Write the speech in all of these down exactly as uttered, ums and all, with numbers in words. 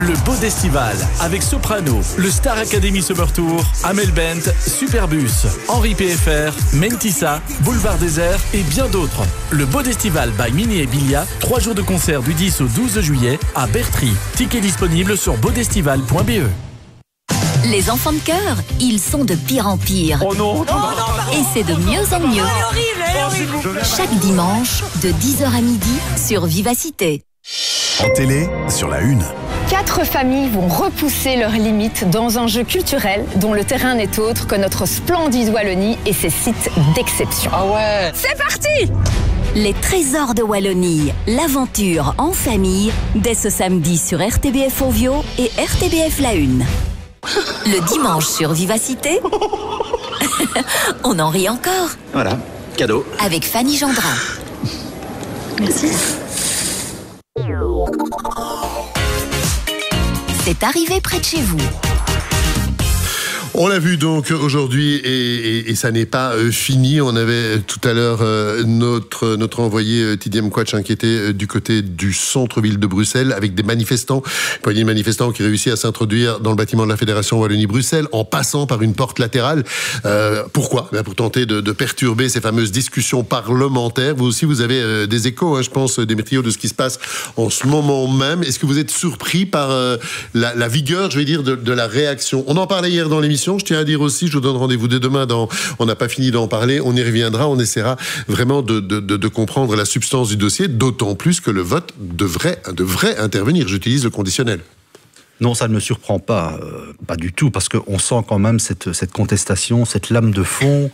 Le Beau d'Estival avec Soprano, le Star Academy Summer Tour, Amel Bent, Superbus, Henri P F R, Mentissa, Boulevard Désert et bien d'autres. Le Beau d'Estival by Mini et Bilia, trois jours de concert du dix au douze juillet à Bertry. Tickets disponibles sur beaudestival point b e. Les enfants de cœur, ils sont de pire en pire. Oh non, non, non, non. Et c'est de mieux en mieux. Chaque dimanche, de dix heures à midi, sur Vivacité. En télé, sur la une. Quatre familles vont repousser leurs limites dans un jeu culturel dont le terrain n'est autre que notre splendide Wallonie et ses sites d'exception. Ah ouais. C'est parti! Les trésors de Wallonie, l'aventure en famille, dès ce samedi sur R T B F Ovio et R T B F La Une. Le dimanche sur Vivacité, on en rit encore. Voilà, cadeau. Avec Fanny Gendrin. Merci. C'est arrivé près de chez vous. On l'a vu donc aujourd'hui et, et, et ça n'est pas euh, fini. On avait tout à l'heure euh, notre, notre envoyé euh, Tidiam Quatch hein, qui était euh, du côté du centre-ville de Bruxelles avec des manifestants, une poignée de manifestants qui réussissent à s'introduire dans le bâtiment de la Fédération Wallonie-Bruxelles en passant par une porte latérale. Euh, pourquoi ? Bien, pour tenter de, de perturber ces fameuses discussions parlementaires. Vous aussi, vous avez euh, des échos, hein, je pense, Démétrio, de ce qui se passe en ce moment même. Est-ce que vous êtes surpris par euh, la, la vigueur, je vais dire, de, de la réaction ? On en parlait hier dans l'émission. Je tiens à dire aussi, je vous donne rendez-vous dès demain dans, on n'a pas fini d'en parler, on y reviendra, on essaiera vraiment de, de, de, de comprendre la substance du dossier, d'autant plus que le vote devrait, devrait intervenir. J'utilise le conditionnel. Non, ça ne me surprend pas, euh, pas du tout, parce qu'on sent quand même cette, cette contestation, cette lame de fond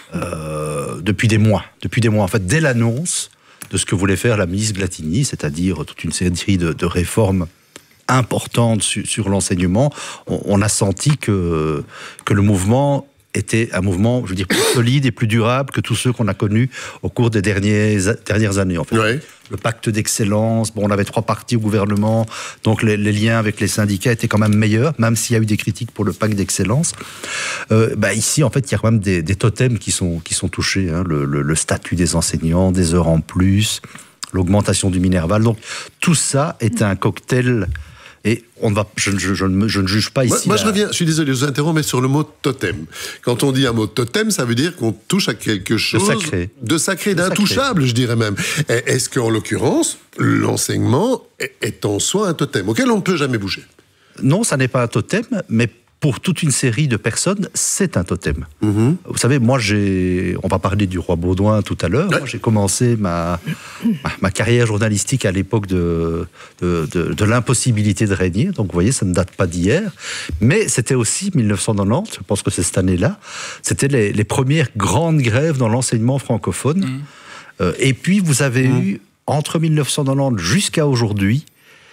euh, depuis des mois. Depuis des mois, en fait, dès l'annonce de ce que voulait faire la ministre Glatini, c'est-à-dire toute une série de, de réformes importante sur, sur l'enseignement, on, on a senti que, que le mouvement était un mouvement, je veux dire, plus solide et plus durable que tous ceux qu'on a connus au cours des derniers, dernières années. En fait. Ouais. Le pacte d'excellence, bon, on avait trois partis au gouvernement, donc les, les liens avec les syndicats étaient quand même meilleurs, même s'il y a eu des critiques pour le pacte d'excellence. Euh, bah ici, en fait, il y a quand même des, des totems qui sont, qui sont touchés, hein, le, le, le statut des enseignants, des heures en plus, l'augmentation du Minerval. Donc, tout ça est un cocktail. Et on va, je, je, je, ne, je ne juge pas ici. Moi, moi la... je reviens, je suis désolé, je vous interromps, mais sur le mot totem. Quand on dit un mot totem, ça veut dire qu'on touche à quelque chose de sacré, de sacré, d'intouchable, je dirais même. Est-ce qu'en l'occurrence, l'enseignement est en soi un totem auquel on ne peut jamais bouger ? Non, ça n'est pas un totem, mais pour toute une série de personnes, c'est un totem. Mm-hmm. Vous savez, moi, j'ai, on va parler du roi Baudouin tout à l'heure. Ouais. Moi, j'ai commencé ma, ma, ma carrière journalistique à l'époque de, de, de, de l'impossibilité de régner. Donc, vous voyez, ça ne date pas d'hier. Mais c'était aussi mille neuf cent quatre-vingt-dix, je pense que c'est cette année-là. C'était les, les premières grandes grèves dans l'enseignement francophone. Mm. Euh, et puis, vous avez mm. eu, entre mille neuf cent quatre-vingt-dix jusqu'à aujourd'hui,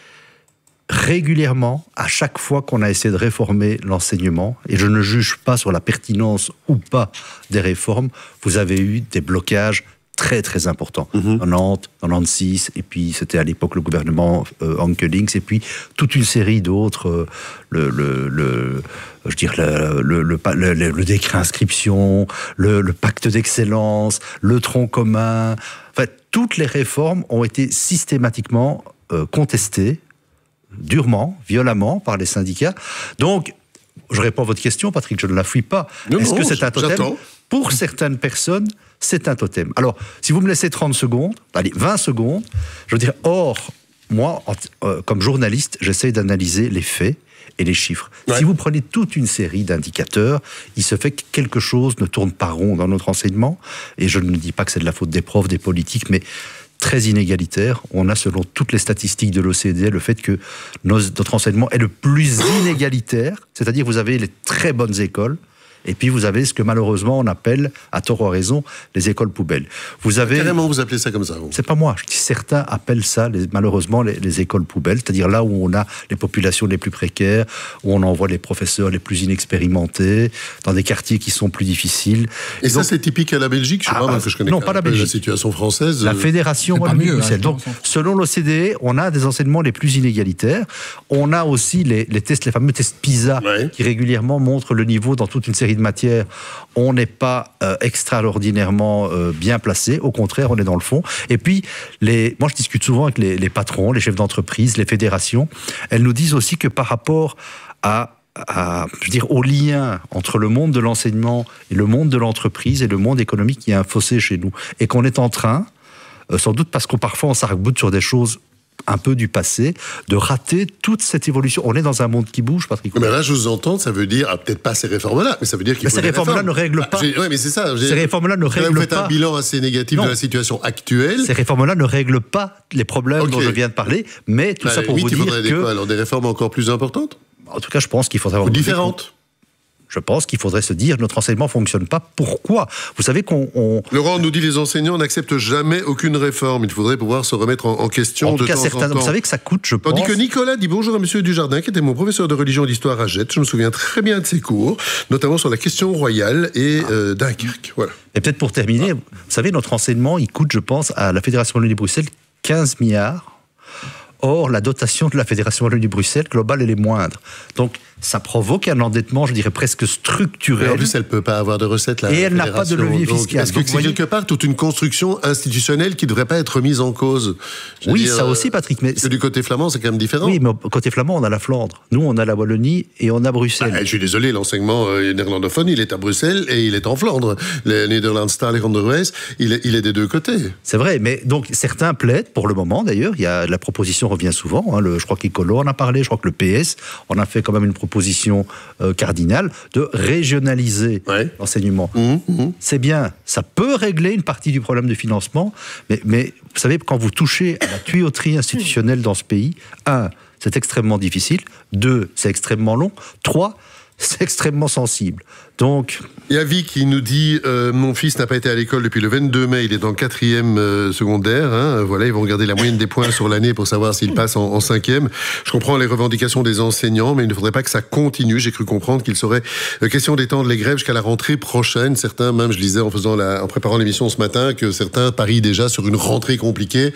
régulièrement, à chaque fois qu'on a essayé de réformer l'enseignement, et je ne juge pas sur la pertinence ou pas des réformes, vous avez eu des blocages très très importants. Mm-hmm. quatre-vingt-dix, quatre-vingt-seize, et puis c'était à l'époque le gouvernement euh, Anke Links, et puis toute une série d'autres, euh, le, le, le, je dirais le, le, le, le, le décret inscription, le, le pacte d'excellence, le tronc commun. En fait, toutes les réformes ont été systématiquement euh, contestées, durement, violemment, par les syndicats. Donc, je réponds à votre question, Patrick, je ne la fuis pas. Non, Est-ce non, que c'est un totem ? j'attends. Pour certaines personnes, c'est un totem. Alors, si vous me laissez trente secondes, allez, vingt secondes, je veux dire, or, moi, en, euh, comme journaliste, j'essaie d'analyser les faits et les chiffres. Ouais. Si vous prenez toute une série d'indicateurs, il se fait que quelque chose ne tourne pas rond dans notre enseignement, et je ne dis pas que c'est de la faute des profs, des politiques, mais très inégalitaire. On a, selon toutes les statistiques de l'O C D E, le fait que nos, notre enseignement est le plus inégalitaire, c'est-à-dire vous avez les très bonnes écoles, et puis vous avez ce que malheureusement on appelle, à tort ou à raison, les écoles poubelles. Vous avez... Carrément, vous appelez ça comme ça, vous. C'est pas moi, je dis certains appellent ça, les, malheureusement, les, les écoles poubelles, c'est-à-dire là où on a les populations les plus précaires, où on envoie les professeurs les plus inexpérimentés, dans des quartiers qui sont plus difficiles. Et, et ça, donc, c'est typique à la Belgique, je sais ah, pas, bah, que je connais non, pas la Belgique. La situation française. La Fédération Wallonie-Bruxelles. Donc, selon l'O C D E, on a des enseignements les plus inégalitaires. On a aussi les, les tests, les fameux tests PISA, ouais. qui régulièrement montrent le niveau dans toute une série série de matières, on n'est pas euh, extraordinairement euh, bien placé. Au contraire, on est dans le fond. Et puis, les, moi, je discute souvent avec les, les patrons, les chefs d'entreprise, les fédérations. Elles nous disent aussi que par rapport à À, je veux dire, au lien entre le monde de l'enseignement et le monde de l'entreprise et le monde économique, il y a un fossé chez nous. Et qu'on est en train, euh, sans doute parce qu'on parfois on s'arc-boute sur des choses un peu du passé, de rater toute cette évolution. On est dans un monde qui bouge, Patrick. Mais là, je vous entends, ça veut dire, ah, peut-être pas ces réformes-là, mais ça veut dire qu'il mais faut ces des réformes-là réformes. ne règlent pas. Ah, oui, mais c'est ça. Ces réformes-là ne règlent pas. Vous faites un bilan assez négatif non. de la situation actuelle. Ces réformes-là ne règlent pas les problèmes okay. dont je viens de parler, mais tout bah, ça pour vous dire que... Des quoi, alors des réformes encore plus importantes ? En tout cas, je pense qu'il faudrait avoir... Ou différentes. Je pense qu'il faudrait se dire notre enseignement ne fonctionne pas. Pourquoi ? Vous savez qu'on... On... Laurent nous dit les enseignants n'acceptent jamais aucune réforme. Il faudrait pouvoir se remettre en, en question en tout de cas, temps certains, en temps. Vous savez que ça coûte, je pense... Tandis que Nicolas dit bonjour à Monsieur Dujardin, qui était mon professeur de religion et d'histoire à Jette. Je me souviens très bien de ses cours, notamment sur la question royale et ah. euh, Dunkerque. Voilà. Et peut-être pour terminer, ah. vous savez, notre enseignement, il coûte, je pense, à la Fédération Wallonie-Bruxelles quinze milliards. Or, la dotation de la Fédération Wallonie-Bruxelles globale, elle est moindre. Donc, ça provoque un endettement, je dirais, presque structurel. Et en plus, elle ne peut pas avoir de recettes, la Et elle n'a pas de levier donc, fiscal. Est-ce que c'est quelque part toute une construction institutionnelle qui ne devrait pas être mise en cause ? Oui, dire, ça aussi, Patrick. Mais parce que du côté flamand, c'est quand même différent. Oui, mais côté flamand, on a la Flandre. Nous, on a la Wallonie et on a Bruxelles. Ah, je suis désolé, l'enseignement euh, néerlandophone, il est à Bruxelles et il est en Flandre. Le Nederlandstalig onderwijs, il est, il est des deux côtés. C'est vrai, mais donc certains plaident, pour le moment d'ailleurs, il y a, la proposition revient souvent, hein, le, je crois qu'Ecolo en a parlé, je crois que le P S, on a fait quand même une proposition euh, cardinale de régionaliser ouais. l'enseignement. Mmh, mmh. C'est bien, ça peut régler une partie du problème de financement, mais, mais vous savez, quand vous touchez à la tuyauterie institutionnelle dans ce pays, un, c'est extrêmement difficile, deux, c'est extrêmement long, trois, c'est extrêmement sensible. Donc... Il y a Vic qui nous dit euh, mon fils n'a pas été à l'école depuis le vingt-deux mai, il est en quatrième euh, secondaire. Hein, voilà, ils vont regarder la moyenne des points sur l'année pour savoir s'il passe en, en cinquième. Je comprends les revendications des enseignants, mais il ne faudrait pas que ça continue. J'ai cru comprendre qu'il serait euh, question d'étendre les grèves jusqu'à la rentrée prochaine. Certains, même je lisais en, faisant la, en préparant l'émission ce matin, que certains parient déjà sur une rentrée compliquée.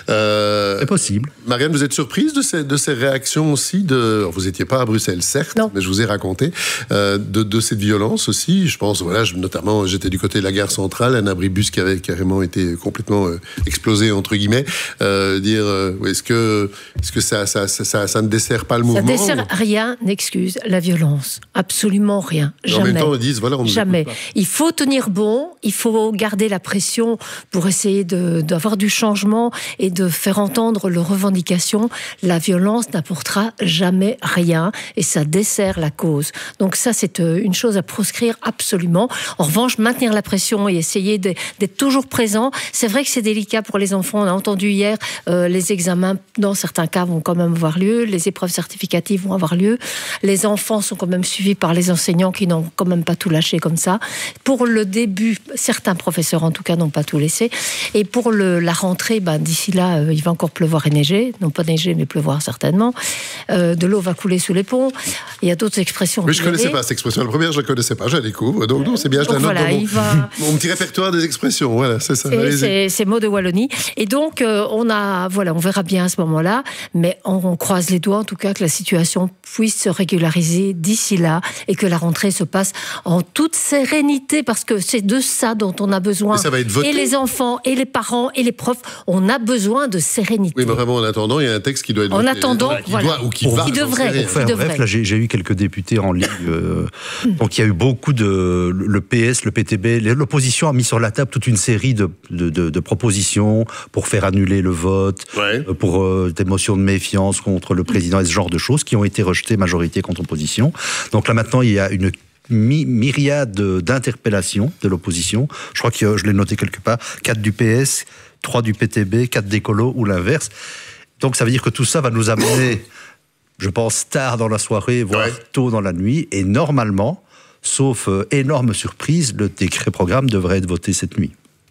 Euh, c'est possible. Marianne, vous êtes surprise de ces, de ces réactions aussi de... Alors, vous n'étiez pas à Bruxelles, certes, non. mais je vous ai raconté euh, de, de cette violence aussi. Je pense, voilà, je, notamment, j'étais du côté de la gare centrale, un abribus qui avait carrément été complètement euh, explosé, entre guillemets. Euh, dire, euh, est-ce que, est-ce que ça, ça, ça, ça, ça ne dessert pas le mouvement ? Ça ne dessert ou... rien, n'excuse la violence. Absolument rien. Jamais. En même temps, ils disent, voilà, on ne Jamais. Il faut tenir bon, il faut garder la pression pour essayer de, d'avoir du changement et de faire entendre leurs revendications. La violence n'apportera jamais rien et ça dessert la cause. Donc ça, c'est une chose à proscrire absolument. En revanche, maintenir la pression et essayer de, d'être toujours présent. C'est vrai que c'est délicat pour les enfants. On a entendu hier, euh, les examens, dans certains cas, vont quand même avoir lieu. Les épreuves certificatives vont avoir lieu. Les enfants sont quand même suivis par les enseignants qui n'ont quand même pas tout lâché comme ça. Pour le début, certains professeurs, en tout cas, n'ont pas tout laissé. Et pour le, la rentrée, ben, d'ici là, euh, il va encore pleuvoir et neiger. Non pas neiger, mais pleuvoir certainement. Euh, de l'eau va couler sous les ponts. Il y a d'autres expressions. Mais je ne connaissais pas cette expression. La première, je ne la connaissais pas. Je la découvre. Donc, non, c'est bien, je la note voilà, dans mon, va... mon petit répertoire des expressions. Voilà, c'est ça. C'est, c'est, c'est mots de Wallonie. Et donc, euh, on a, voilà, on verra bien à ce moment-là. Mais on, on croise les doigts, en tout cas, que la situation puisse se régulariser d'ici là et que la rentrée se passe en toute sérénité, parce que c'est de ça dont on a besoin. Ça va être voté. Et les enfants, et les parents, et les profs, on a besoin de sérénité. Oui, mais vraiment, en attendant, il y a un texte qui doit être en voté. Attendant, qui voilà. doit ou qui Pour va. Qui devrait. Pour faire bref, là, j'ai, j'ai eu quelques députés en ligne. Euh, donc, il y a eu beaucoup de... Le P S, le P T B, l'opposition a mis sur la table toute une série de, de, de, de propositions pour faire annuler le vote, ouais. pour euh, des motions de méfiance contre le président et ce genre de choses qui ont été rejetées majorité contre opposition. Donc là, maintenant, il y a une mi- myriade d'interpellations de l'opposition. Je crois que je l'ai noté quelque part. quatre du P S, trois du P T B, quatre d'Écolo ou l'inverse. Donc ça veut dire que tout ça va nous amener, je pense, tard dans la soirée, voire ouais. tôt dans la nuit. Et normalement, sauf euh, énorme surprise, le décret programme devrait être voté cette nuit.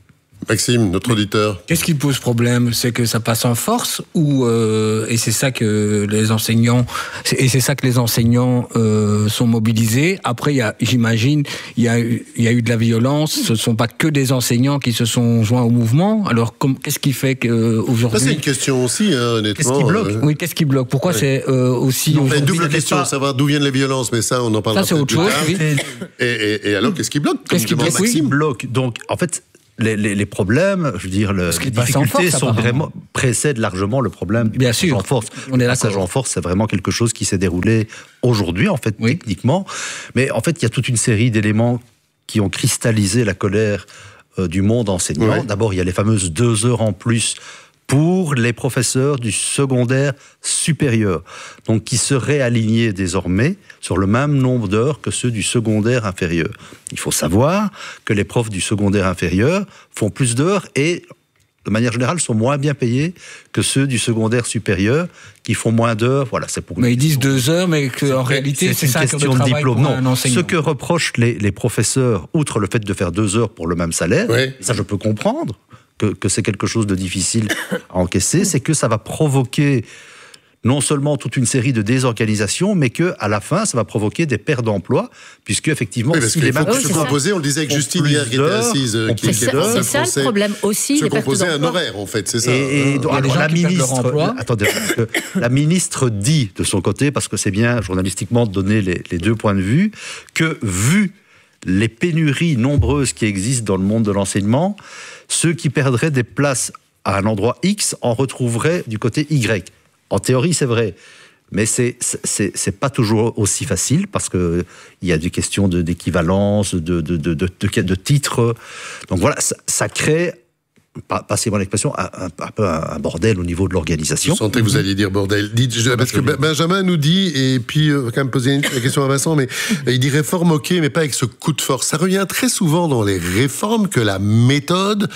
Maxime, notre auditeur. Qu'est-ce qui pose problème? C'est que ça passe en force ou euh, et c'est ça que les enseignants et c'est ça que les enseignants euh, sont mobilisés. Après, il y a, j'imagine, il y a eu, il y a eu de la violence. Ce ne sont pas que des enseignants qui se sont joints au mouvement. Alors, comme, qu'est-ce qui fait qu'aujourd'hui... Ça, c'est une question aussi, hein, honnêtement. Qu'est-ce qui bloque? euh... Oui, qu'est-ce qui bloque? Pourquoi ouais. c'est euh, aussi... Non, une double il question, pas... savoir d'où viennent les violences, mais ça, on en parlera ça, c'est autre chose, oui. Et, et, et alors, qu'est-ce qui bloque? Qu'est-ce qui bloque, Qu'est-ce qui bloque? Donc, en fait... Les, les, les problèmes, je veux dire, le, les difficultés force, sont vraiment, précèdent largement le problème du Bien passage sûr, en force. on est le passage en force, c'est vraiment quelque chose qui s'est déroulé aujourd'hui, en fait, oui. techniquement. Mais en fait, il y a toute une série d'éléments qui ont cristallisé la colère euh, du monde enseignant. Oui. D'abord, il y a les fameuses deux heures en plus pour les professeurs du secondaire supérieur, donc qui seraient alignés désormais sur le même nombre d'heures que ceux du secondaire inférieur. Il faut savoir que les profs du secondaire inférieur font plus d'heures et, de manière générale, sont moins bien payés que ceux du secondaire supérieur qui font moins d'heures. Voilà, c'est pour. Mais ils disent deux heures, mais qu'en réalité, c'est, c'est une question de, de diplôme. Non, ce que reprochent les, les professeurs, outre le fait de faire deux heures pour le même salaire, oui. ça je peux comprendre. Que, que c'est quelque chose de difficile à encaisser, c'est que ça va provoquer non seulement toute une série de désorganisations, mais que à la fin, ça va provoquer des pertes d'emploi, puisque effectivement, oui, parce si les faut se composer, on le disait avec Justine hier qui était assise, qui c'est ça, c'est ça le problème aussi. Se composer un horaire, en fait, c'est ça. Et, et donc, alors, la ministre, attendez, la ministre dit de son côté, parce que c'est bien journalistiquement de donner les, les deux points de vue, que vu les pénuries nombreuses qui existent dans le monde de l'enseignement, ceux qui perdraient des places à un endroit X en retrouveraient du côté Y. En théorie, c'est vrai, mais c'est, c'est, c'est pas toujours aussi facile parce qu'il y a des questions de, d'équivalence, de, de, de, de, de, de titres. Donc voilà, ça, ça crée... passez-moi l'expression, un, un, un peu un, un bordel au niveau de l'organisation. Je sentais que vous alliez dire bordel. Dites, je, parce que Benjamin nous dit, et puis euh, quand même poser la question à Vincent, mais il dit réforme ok, mais pas avec ce coup de force. Ça revient très souvent dans les réformes que la méthode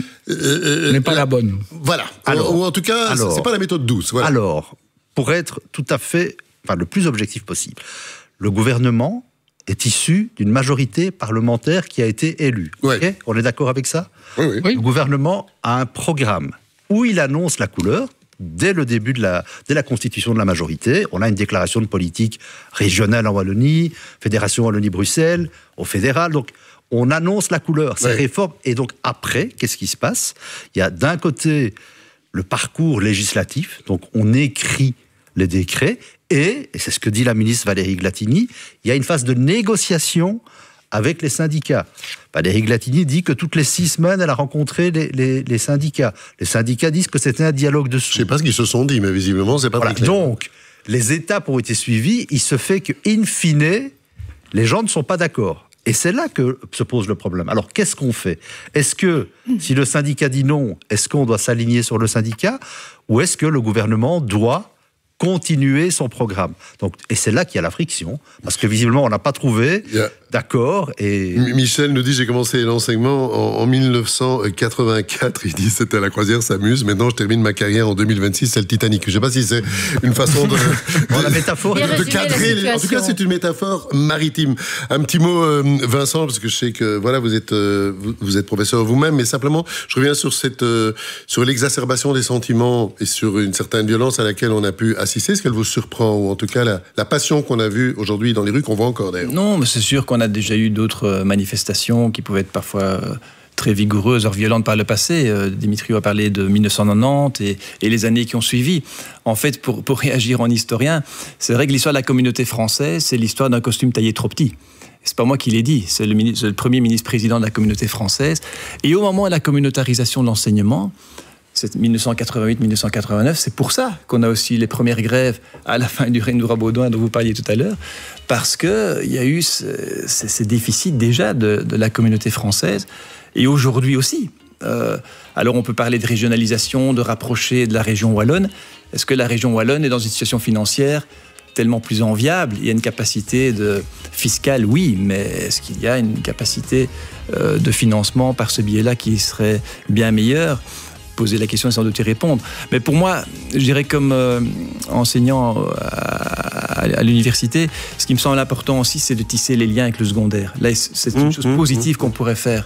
euh, n'est pas la, la bonne. Voilà. Alors, ou en tout cas, alors, c'est pas la méthode douce. Voilà. Alors, pour être tout à fait, enfin le plus objectif possible, le gouvernement est issu d'une majorité parlementaire qui a été élue. Ouais. Okay, on est d'accord avec ça? Oui, oui. Le gouvernement a un programme où il annonce la couleur dès le début de la, dès la constitution de la majorité. On a une déclaration de politique régionale en Wallonie, Fédération Wallonie-Bruxelles, au fédéral. Donc, on annonce la couleur, ces ouais. réformes. Et donc, après, qu'est-ce qui se passe? Il y a d'un côté le parcours législatif. Donc, on écrit les décrets. Et, et c'est ce que dit la ministre Valérie Glatini, il y a une phase de négociation avec les syndicats. Valérie Glatini dit que toutes les six semaines, elle a rencontré les, les, les syndicats. Les syndicats disent que c'était un dialogue de sourds. Je ne sais pas ce qu'ils se sont dit, mais visiblement, c'est pas voilà. très clair. Donc, les étapes ont été suivies. Il se fait que, in fine, les gens ne sont pas d'accord. Et c'est là que se pose le problème. Alors, qu'est-ce qu'on fait? Est-ce que, si le syndicat dit non, est-ce qu'on doit s'aligner sur le syndicat? Ou est-ce que le gouvernement doit continuer son programme? Donc, et c'est là qu'il y a la friction, parce que visiblement, on n'a pas trouvé yeah. d'accord. Et... Michel nous dit, j'ai commencé l'enseignement en, en dix-neuf cent quatre-vingt-quatre. Il dit, c'était la croisière s'amuse. Maintenant, je termine ma carrière en deux mille vingt-six, c'est le Titanic. Je ne sais pas si c'est une façon de, de, bon, la métaphore, de, de cadrer. Les, en tout cas, c'est une métaphore maritime. Un petit mot, euh, Vincent, parce que je sais que voilà, vous êtes, euh, vous, vous êtes professeur vous-même, mais simplement, je reviens sur, cette, euh, sur l'exacerbation des sentiments et sur une certaine violence à laquelle on a pu assister. Est-ce qu'elle vous surprend, ou en tout cas la, la passion qu'on a vue aujourd'hui dans les rues, qu'on voit encore d'ailleurs? Non, mais c'est sûr qu'on a déjà eu d'autres manifestations qui pouvaient être parfois très vigoureuses, voire violentes par le passé. Euh, Dimitri a parlé de mille neuf cent quatre-vingt-dix et, et les années qui ont suivi. En fait, pour, pour réagir en historien, c'est vrai que l'histoire de la communauté française, c'est l'histoire d'un costume taillé trop petit. C'est pas moi qui l'ai dit, c'est le, ministre, le premier ministre-président de la communauté française. Et au moment de la communautarisation de l'enseignement, c'est mille neuf cent quatre-vingt-huit mille neuf cent quatre-vingt-neuf, c'est pour ça qu'on a aussi les premières grèves à la fin du règne de Roi-Baudouin dont vous parliez tout à l'heure, parce qu'il y a eu ce, ce, ces déficits déjà de, de la communauté française, et aujourd'hui aussi. Euh, alors on peut parler de régionalisation, de rapprocher de la région wallonne. Est-ce que la région wallonne est dans une situation financière tellement plus enviable? Il y a une capacité de fiscale, oui, mais est-ce qu'il y a une capacité euh, de financement par ce biais-là qui serait bien meilleure? Poser la question et sans doute y répondre. Mais pour moi, je dirais comme euh, enseignant à, à, à l'université, ce qui me semble important aussi, c'est de tisser les liens avec le secondaire. Là, c'est une mmh, chose positive mmh, qu'on pourrait faire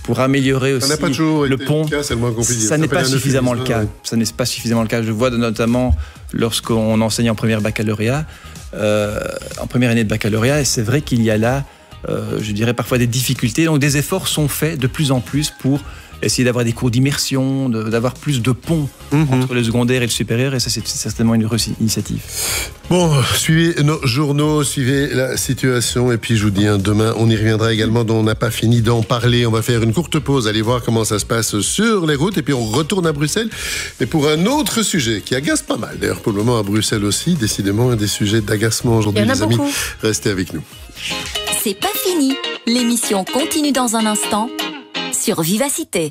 pour améliorer aussi ça n'a pas toujours le été pont. Le cas, c'est le moins qu'on puisse dire. Ça n'est pas suffisamment le cas. Ouais. Ça n'est pas suffisamment le cas. Je vois notamment lorsqu'on enseigne en première baccalauréat, euh, en première année de baccalauréat, et c'est vrai qu'il y a là, euh, je dirais parfois des difficultés. Donc des efforts sont faits de plus en plus pour essayer d'avoir des cours d'immersion, de, d'avoir plus de ponts mmh. entre le secondaire et le supérieur, et ça c'est certainement une heureuse initiative. Bon, suivez nos journaux, suivez la situation, et puis je vous dis, hein, demain on y reviendra également, dont on n'a pas fini d'en parler. On va faire une courte pause, allez voir comment ça se passe sur les routes, et puis on retourne à Bruxelles, mais pour un autre sujet qui agace pas mal, d'ailleurs pour le moment à Bruxelles aussi, décidément un des sujets d'agacement aujourd'hui, les amis. Beaucoup. Restez avec nous. C'est pas fini. L'émission continue dans un instant sur Vivacité.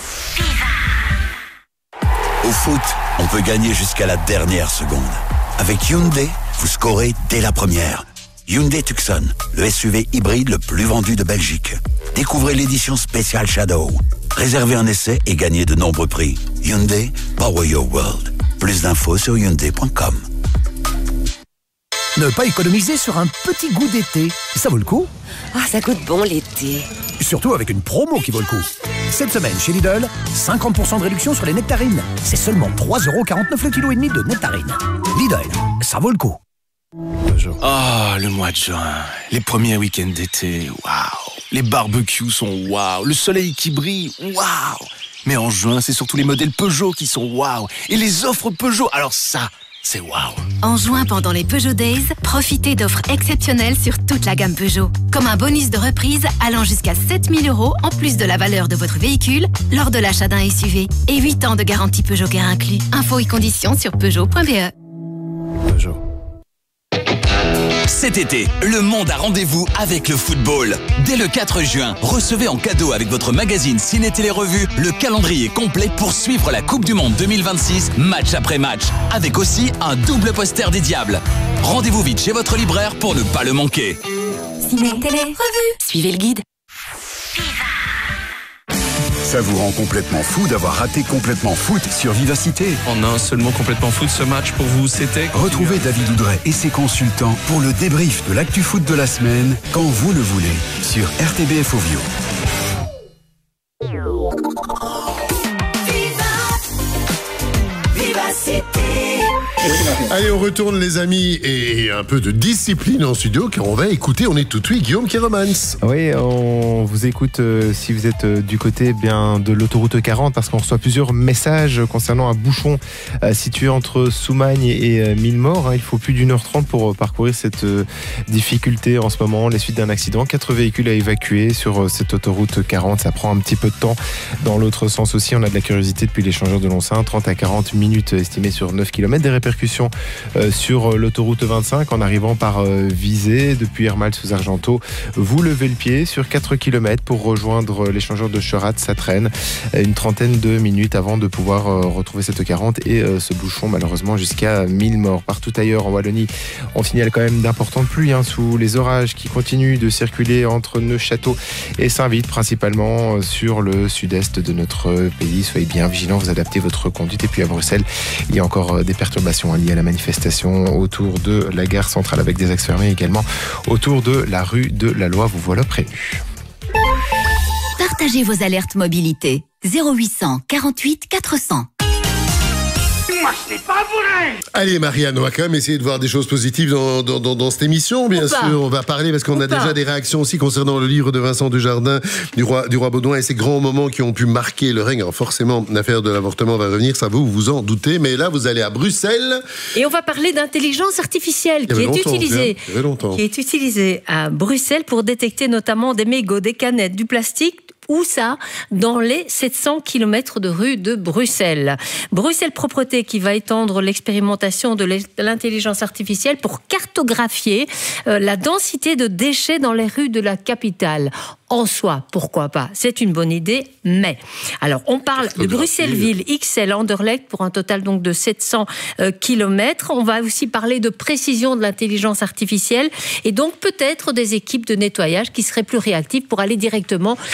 Au foot, on peut gagner jusqu'à la dernière seconde. Avec Hyundai, vous scorez dès la première. Hyundai Tucson, le S U V hybride le plus vendu de Belgique. Découvrez l'édition spéciale Shadow. Réservez un essai et gagnez de nombreux prix. Hyundai, power your world. Plus d'infos sur hyundai point com. Ne pas économiser sur un petit goût d'été, ça vaut le coup. Ah, ça goûte bon l'été. Surtout avec une promo qui vaut le coup. Cette semaine chez Lidl, cinquante pour cent de réduction sur les nectarines. C'est seulement trois euros quarante-neuf le kilo et demi de nectarines. Lidl, ça vaut le coup. Ah, oh, le mois de juin, les premiers week-ends d'été, waouh. Les barbecues sont waouh, le soleil qui brille, waouh. Mais en juin, c'est surtout les modèles Peugeot qui sont waouh. Et les offres Peugeot, alors ça, c'est waouh. En juin, pendant les Peugeot Days, profitez d'offres exceptionnelles sur toute la gamme Peugeot. Comme un bonus de reprise allant jusqu'à sept mille euros en plus de la valeur de votre véhicule lors de l'achat d'un S U V. Et huit ans de garantie Peugeot Care inclus. Infos et conditions sur peugeot point b e. Peugeot. Cet été, le monde a rendez-vous avec le football. Dès le quatre juin, recevez en cadeau avec votre magazine Ciné Télé Revue le calendrier complet pour suivre la Coupe du Monde deux mille vingt-six, match après match, avec aussi un double poster des Diables. Rendez-vous vite chez votre libraire pour ne pas le manquer. Ciné Télé Revue. Suivez le guide. Ça vous rend complètement fou d'avoir raté Complètement Foot sur Vivacité. En un seul mot, Complètement Foot, ce match pour vous, c'était... Retrouvez David Oudret et ses consultants pour le débrief de l'actu foot de la semaine, quand vous le voulez, sur R T B F Ovio. Allez, on retourne les amis, et un peu de discipline en studio, car on va écouter, on est tout de suite Guillaume Kéromans. Oui, on vous écoute euh, si vous êtes euh, du côté bien de l'autoroute quarante, parce qu'on reçoit plusieurs messages concernant un bouchon euh, situé entre Soumagne et euh, Millemort. Hein. Il faut plus d'une heure trente pour euh, parcourir cette euh, difficulté en ce moment, les suites d'un accident. Quatre véhicules à évacuer sur euh, cette autoroute quarante, ça prend un petit peu de temps. Dans l'autre sens aussi, on a de la curiosité depuis l'échangeur de Lonsin, trente à quarante minutes estimées sur neuf kilomètres. Des répercussions Euh, sur l'autoroute vingt-cinq en arrivant par euh, Visé depuis Hermal sous Argenteau. Vous levez le pied sur quatre kilomètres pour rejoindre l'échangeur de Cherat. Ça traîne une trentaine de minutes avant de pouvoir euh, retrouver cette quarante et euh, ce bouchon malheureusement jusqu'à Millemort. Partout ailleurs en Wallonie, on signale quand même d'importantes pluies hein, sous les orages qui continuent de circuler entre Neufchâteau et Saint-Vite, principalement euh, sur le sud-est de notre pays. Soyez bien vigilants, vous adaptez votre conduite. Et puis à Bruxelles, il y a encore euh, des perturbations hein, liées à la manifestation autour de la gare centrale avec des axes fermés également autour de la rue de la Loi. Vous voilà prévenus. Partagez vos alertes mobilité. zéro huit cent quarante-huit quatre cents. Moi, c'est pas vrai. Allez, Marianne, on va quand même essayer de voir des choses positives dans, dans, dans, dans cette émission, bien sûr. On va parler parce qu'on a déjà des réactions aussi concernant le livre de Vincent Dujardin, du roi, du roi Baudouin, et ces grands moments qui ont pu marquer le règne. Alors forcément, l'affaire de l'avortement va revenir, ça vous vous en doutez. Mais là, vous allez à Bruxelles. Et on va parler d'intelligence artificielle qui est utilisée, qui est utilisée à Bruxelles pour détecter notamment des mégots, des canettes, du plastique. Où ça? Dans les sept cents kilomètres de rue de Bruxelles. Bruxelles Propreté qui va étendre l'expérimentation de l'intelligence artificielle pour cartographier euh, la densité de déchets dans les rues de la capitale. En soi, pourquoi pas? C'est une bonne idée, mais... Alors, on parle de Bruxelles-Ville X L Anderlecht pour un total donc de sept cents euh, kilomètres. On va aussi parler de précision de l'intelligence artificielle et donc peut-être des équipes de nettoyage qui seraient plus réactives pour aller directement là où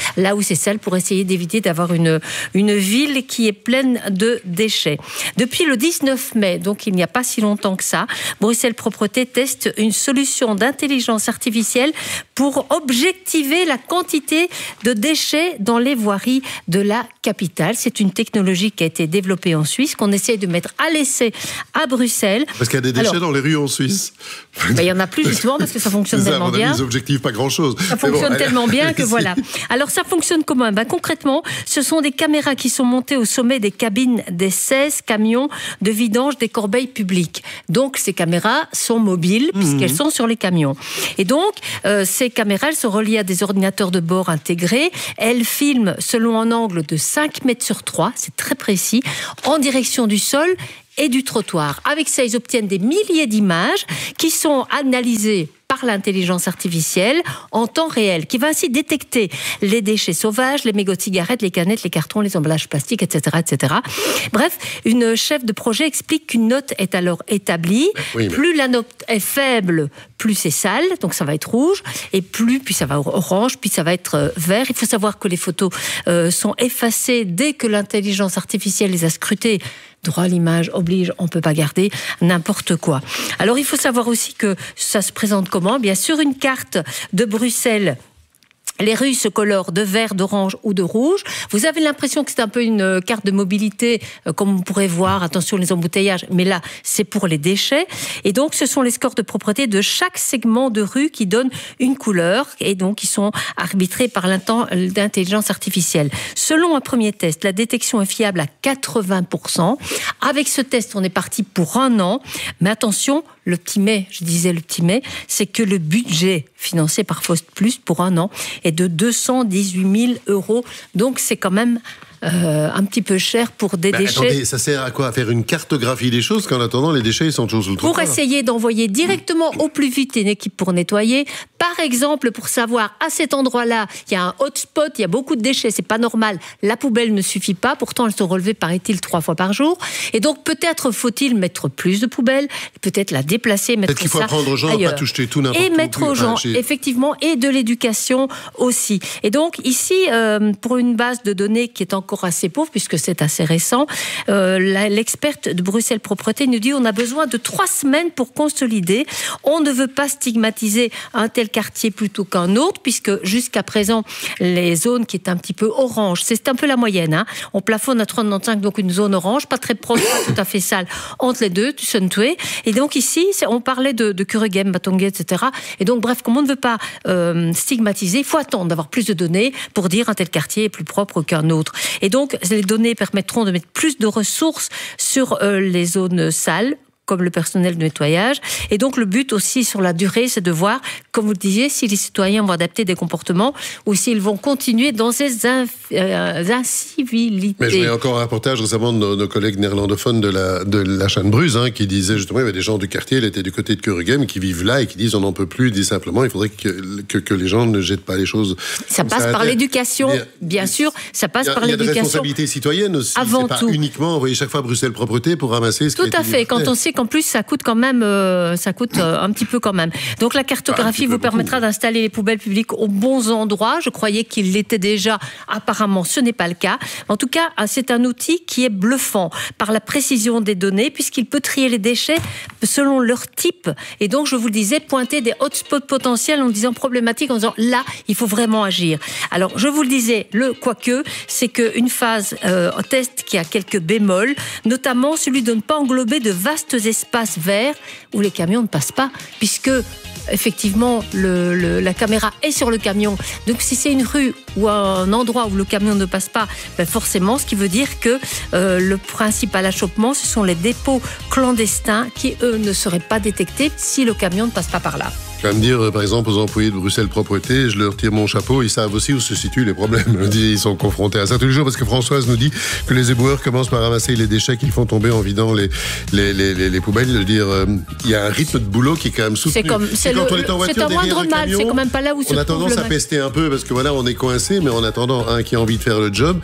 ces salles pour essayer d'éviter d'avoir une, une ville qui est pleine de déchets. Depuis le dix-neuf mai, donc il n'y a pas si longtemps que ça, Bruxelles Propreté teste une solution d'intelligence artificielle pour objectiver la quantité de déchets dans les voiries de la capitale. C'est une technologie qui a été développée en Suisse, qu'on essaie de mettre à l'essai à Bruxelles. Parce qu'il y a des déchets Alors, dans les rues en Suisse. Ben, il y en a plus justement parce que ça fonctionne ça, tellement bien. Les objectifs, pas grand-chose. Ça fonctionne bon, tellement bien que voilà. Alors ça fonctionne comment? Ben, concrètement, ce sont des caméras qui sont montées au sommet des cabines des seize camions de vidange des corbeilles publiques. Donc ces caméras sont mobiles puisqu'elles sont sur les camions. Et donc euh, ces caméras, elles sont reliées à des ordinateurs de bord intégrés. Elles filment selon un angle de cinq mètres sur trois, c'est très précis, en direction du sol et du trottoir. Avec ça, ils obtiennent des milliers d'images qui sont analysées par l'intelligence artificielle en temps réel, qui va ainsi détecter les déchets sauvages, les mégots de cigarettes, les canettes, les cartons, les emballages plastiques, et cetera, et cetera. Bref, une chef de projet explique qu'une note est alors établie. Oui, mais... Plus la note est faible, plus c'est sale, donc ça va être rouge, et plus, puis ça va être orange, puis ça va être vert. Il faut savoir que les photos euh, sont effacées dès que l'intelligence artificielle les a scrutées. Droit à l'image oblige, on ne peut pas garder n'importe quoi. Alors il faut savoir aussi que ça se présente comment? Bien sûr, une carte de Bruxelles. Les rues se colorent de vert, d'orange ou de rouge. Vous avez l'impression que c'est un peu une carte de mobilité, comme on pourrait voir, attention les embouteillages, mais là, c'est pour les déchets. Et donc, ce sont les scores de propreté de chaque segment de rue qui donnent une couleur, et donc, ils sont arbitrés par l'intelligence artificielle. Selon un premier test, la détection est fiable à quatre-vingts pour cent. Avec ce test, on est parti pour un an. Mais attention, le petit mais, je disais le petit mais, c'est que le budget financé par Faust Plus pour un an est de deux cent dix-huit mille euros. Donc, c'est quand même euh, un petit peu cher pour des bah, déchets. Attendez, ça sert à quoi? À faire une cartographie des choses qu'en attendant, les déchets, ils sont toujours sous le trottoir. Pour essayer d'envoyer directement au plus vite une équipe pour nettoyer. Par exemple, pour savoir, à cet endroit-là, il y a un hotspot, il y a beaucoup de déchets, c'est pas normal. La poubelle ne suffit pas. Pourtant, elles sont relevées, paraît-il, trois fois par jour. Et donc, peut-être faut-il mettre plus de poubelles, peut-être la déplacer, mettre peut-être qu'il faut ça apprendre aux gens ailleurs. à pas toucher tout n'importe où. Et mettre aux gens, enfin, effectivement, et de l'éducation aussi. Et donc, ici, euh, pour une base de données qui est encore assez pauvre, puisque c'est assez récent, euh, la, l'experte de Bruxelles Propreté nous dit on a besoin de trois semaines pour consolider. On ne veut pas stigmatiser un tel quartier plutôt qu'un autre, puisque jusqu'à présent, les zones qui est un petit peu orange, c'est un peu la moyenne, hein. On plafonne à trente-cinq, donc une zone orange, pas très proche, pas tout à fait sale, entre les deux, Tussentoué. Et donc ici, on parlait de, de Kuregem, Batongue, et cetera. Et donc, bref, comme on ne veut pas euh, stigmatiser, il faut attendre d'avoir plus de données pour dire un tel quartier est plus propre qu'un autre. Et donc, les données permettront de mettre plus de ressources sur euh, les zones sales, comme le personnel de nettoyage. Et donc, le but aussi, sur la durée, c'est de voir, comme vous le disiez, si les citoyens vont adapter des comportements ou s'ils vont continuer dans ces inf- euh, incivilités. Mais je voyais encore un reportage récemment de nos, nos collègues néerlandophones de la, de la Chaîne-Bruce, hein, qui disaient justement, il y avait des gens du quartier, ils étaient du côté de Kuregem, qui vivent là et qui disent on n'en peut plus, ils disent simplement, il faudrait que, que, que les gens ne jettent pas les choses. Ça passe ça par l'éducation, a, bien sûr, ça passe a, par l'éducation. Il y a des responsabilités citoyennes aussi. Avant c'est pas tout. uniquement envoyer chaque fois Bruxelles Propreté pour ramasser ce tout qui est à fait, quand on sait qu'en plus, ça coûte quand même, euh, ça coûte euh, un petit peu quand même. Donc la cartographie ah, vous permettra beaucoup. d'installer les poubelles publiques aux bons endroits. Je croyais qu'il l'était déjà. Apparemment, ce n'est pas le cas. En tout cas, c'est un outil qui est bluffant par la précision des données, puisqu'il peut trier les déchets selon leur type. Et donc, je vous le disais, pointer des hotspots potentiels en disant problématique, en disant là, il faut vraiment agir. Alors, je vous le disais, le quoique, c'est qu'une phase euh, test qui a quelques bémols, notamment celui de ne pas englober de vastes espaces verts où les camions ne passent pas, puisque effectivement le, le, la caméra est sur le camion. Donc si c'est une rue ou un endroit où le camion ne passe pas, ben forcément, ce qui veut dire que euh, le principal achoppement, ce sont les dépôts clandestins qui, eux, ne seraient pas détectés si le camion ne passe pas par là. Je vais me dire, par exemple, aux employés de Bruxelles Propreté, je leur tire mon chapeau, ils savent aussi où se situent les problèmes. Ils sont confrontés à ça tous les jours, parce que Françoise nous dit que les éboueurs commencent par ramasser les déchets qu'ils font tomber en vidant les, les, les, les, les poubelles. Je veux dire, euh, il y a un rythme de boulot qui est quand même soutenu. C'est, comme, c'est, le, quand on est en voiture, c'est un moindre mal, camion, c'est quand même pas là où se on a tendance le à pester un peu, parce que voilà, on est coancé, mais en attendant, un qui a envie de faire le job.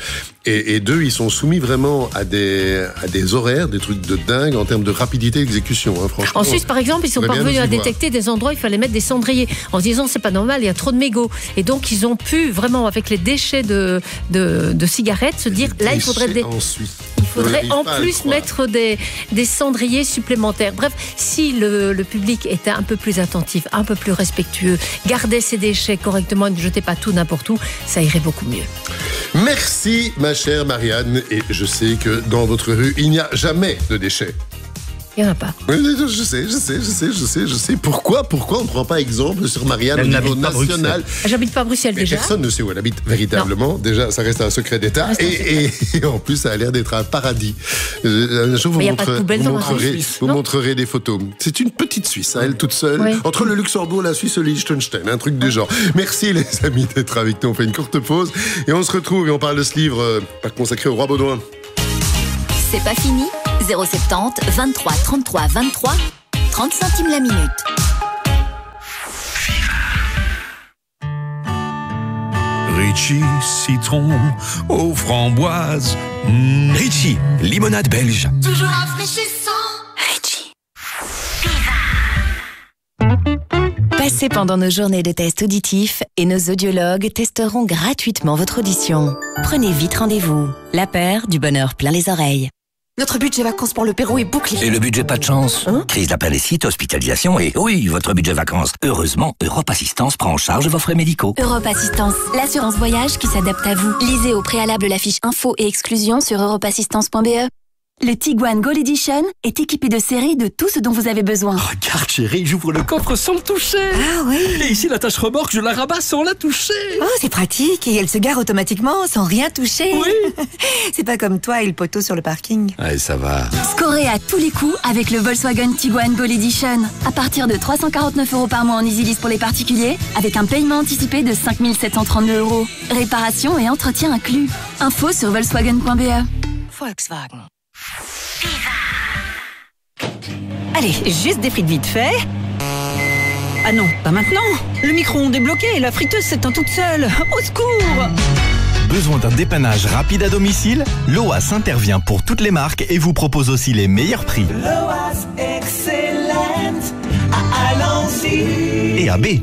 Et, et deux, ils sont soumis vraiment à des, à des horaires, des trucs de dingue en termes de rapidité d'exécution. Hein, franchement. En Suisse, par exemple, ils sont parvenus à détecter des endroits où il fallait mettre des cendriers en se disant c'est pas normal, il y a trop de mégots. Et donc ils ont pu vraiment avec les déchets de, de, de cigarettes se dire là il faudrait des... en Suisse. Il faudrait en plus mettre des, des cendriers supplémentaires. Bref, si le, le public était un peu plus attentif, un peu plus respectueux, gardait ses déchets correctement et ne jetait pas tout n'importe où, ça irait beaucoup mieux. Merci ma chère Marianne, et je sais que dans votre rue, il n'y a jamais de déchets. Il n'y en a pas. Oui, je sais, je sais, je sais, je sais, je sais. Pourquoi, pourquoi on ne prend pas exemple sur Marianne elle au niveau national? J'habite pas à Bruxelles mais déjà. Personne ne sait où elle habite véritablement. Non. Déjà, ça reste un secret d'État. Et, et, et en plus, ça a l'air d'être un paradis. Un jour, vous, montre, vous, montrerez, vous montrerez des photos. C'est une petite Suisse, hein, elle toute seule, oui. Entre le Luxembourg, la Suisse et le Liechtenstein, un truc du genre. Merci les amis d'être avec nous. On fait une courte pause et on se retrouve et on parle de ce livre euh, consacré au roi Baudouin. C'est pas fini. zéro soixante-dix, vingt-trois, trente-trois, vingt-trois, trente centimes la minute. Ritchie, citron aux framboises. Mmh. Ritchie, limonade belge. Toujours rafraîchissant. Ritchie. Passez pendant nos journées de tests auditifs et nos audiologues testeront gratuitement votre audition. Prenez vite rendez-vous. La paire du bonheur plein les oreilles. Notre budget vacances pour le Pérou est bouclé. Et le budget pas de chance hein? Crise d'appendicite, hospitalisation et oui, votre budget vacances. Heureusement, Europe Assistance prend en charge vos frais médicaux. Europe Assistance, l'assurance voyage qui s'adapte à vous. Lisez au préalable la fiche info et exclusion sur europe assistance point b e. Le Tiguan Gold Edition est équipé de série de tout ce dont vous avez besoin. Regarde chérie, j'ouvre le coffre sans le toucher. Ah oui. Et ici la tâche remorque, je la rabats sans la toucher. Oh, c'est pratique et elle se gare automatiquement sans rien toucher. Oui. C'est pas comme toi et le poteau sur le parking. Allez, ça va. Scorez à tous les coups avec le Volkswagen Tiguan Gold Edition. À partir de trois cent quarante-neuf euros par mois en EasyLease pour les particuliers, avec un paiement anticipé de cinq mille sept cent trente-deux euros. Réparation et entretien inclus. Info sur volkswagen point b e. Volkswagen. Allez, juste des frites vite fait. Ah non, pas maintenant. Le micro-ondes est bloqué et la friteuse s'éteint toute seule. Au secours! Besoin d'un dépannage rapide à domicile? Loas intervient pour toutes les marques et vous propose aussi les meilleurs prix. Loas excellente à Alency et à B.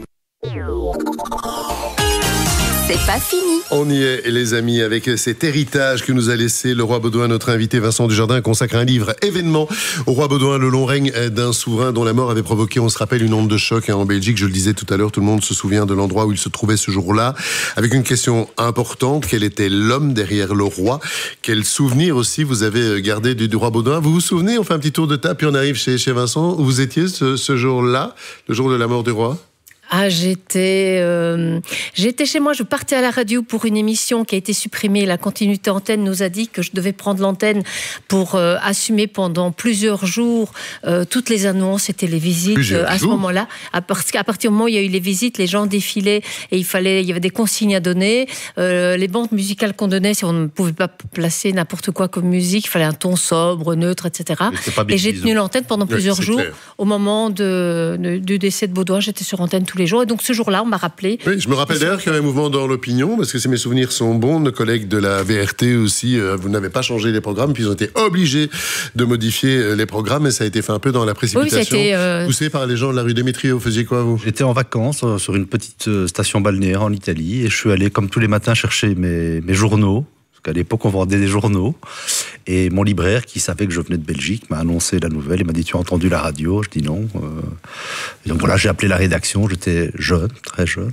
C'est pas fini. On y est, les amis, avec cet héritage que nous a laissé le roi Baudouin. Notre invité Vincent Dujardin consacre un livre événement au roi Baudouin, le long règne d'un souverain dont la mort avait provoqué, on se rappelle, une onde de choc en Belgique. Je le disais tout à l'heure, tout le monde se souvient de l'endroit où il se trouvait ce jour-là, avec une question importante: quel était l'homme derrière le roi? Quel souvenir aussi vous avez gardé du, du roi Baudouin? Vous vous souvenez? On fait un petit tour de table puis on arrive chez, chez Vincent. Où vous étiez ce, ce jour-là, le jour de la mort du roi? Ah, j'étais, euh, j'étais chez moi, je partais à la radio pour une émission qui a été supprimée. La continuité antenne nous a dit que je devais prendre l'antenne pour euh, assumer pendant plusieurs jours euh, toutes les annonces et les visites euh, à ce moment-là. À, parce qu'à partir du moment où il y a eu les visites, les gens défilaient et il fallait, il y avait des consignes à donner. Euh, les bandes musicales qu'on donnait, si on ne pouvait pas placer n'importe quoi comme musique, il fallait un ton sobre, neutre, et cetera. Et j'ai tenu l'antenne pendant plusieurs oui, jours. Clair. Au moment de, de, du décès de Baudouin, j'étais sur antenne tous les jours. Et donc ce jour-là, on m'a rappelé. Oui, je me rappelle d'ailleurs qu'il y a un mouvement dans l'opinion, parce que si mes souvenirs sont bons, nos collègues de la V R T aussi, euh, vous n'avez pas changé les programmes, puis ils ont été obligés de modifier les programmes, et ça a été fait un peu dans la précipitation. Oui, ça a été, euh... poussé par les gens de la rue Démétrio. Vous faisiez quoi, vous? J'étais en vacances euh, sur une petite euh, station balnéaire en Italie, et je suis allé, comme tous les matins, chercher mes, mes journaux. Qu'à l'époque, on vendait des journaux. Et mon libraire, qui savait que je venais de Belgique, m'a annoncé la nouvelle. Il m'a dit: tu as entendu la radio? Je dis non. Et donc voilà, j'ai appelé la rédaction. J'étais jeune, très jeune.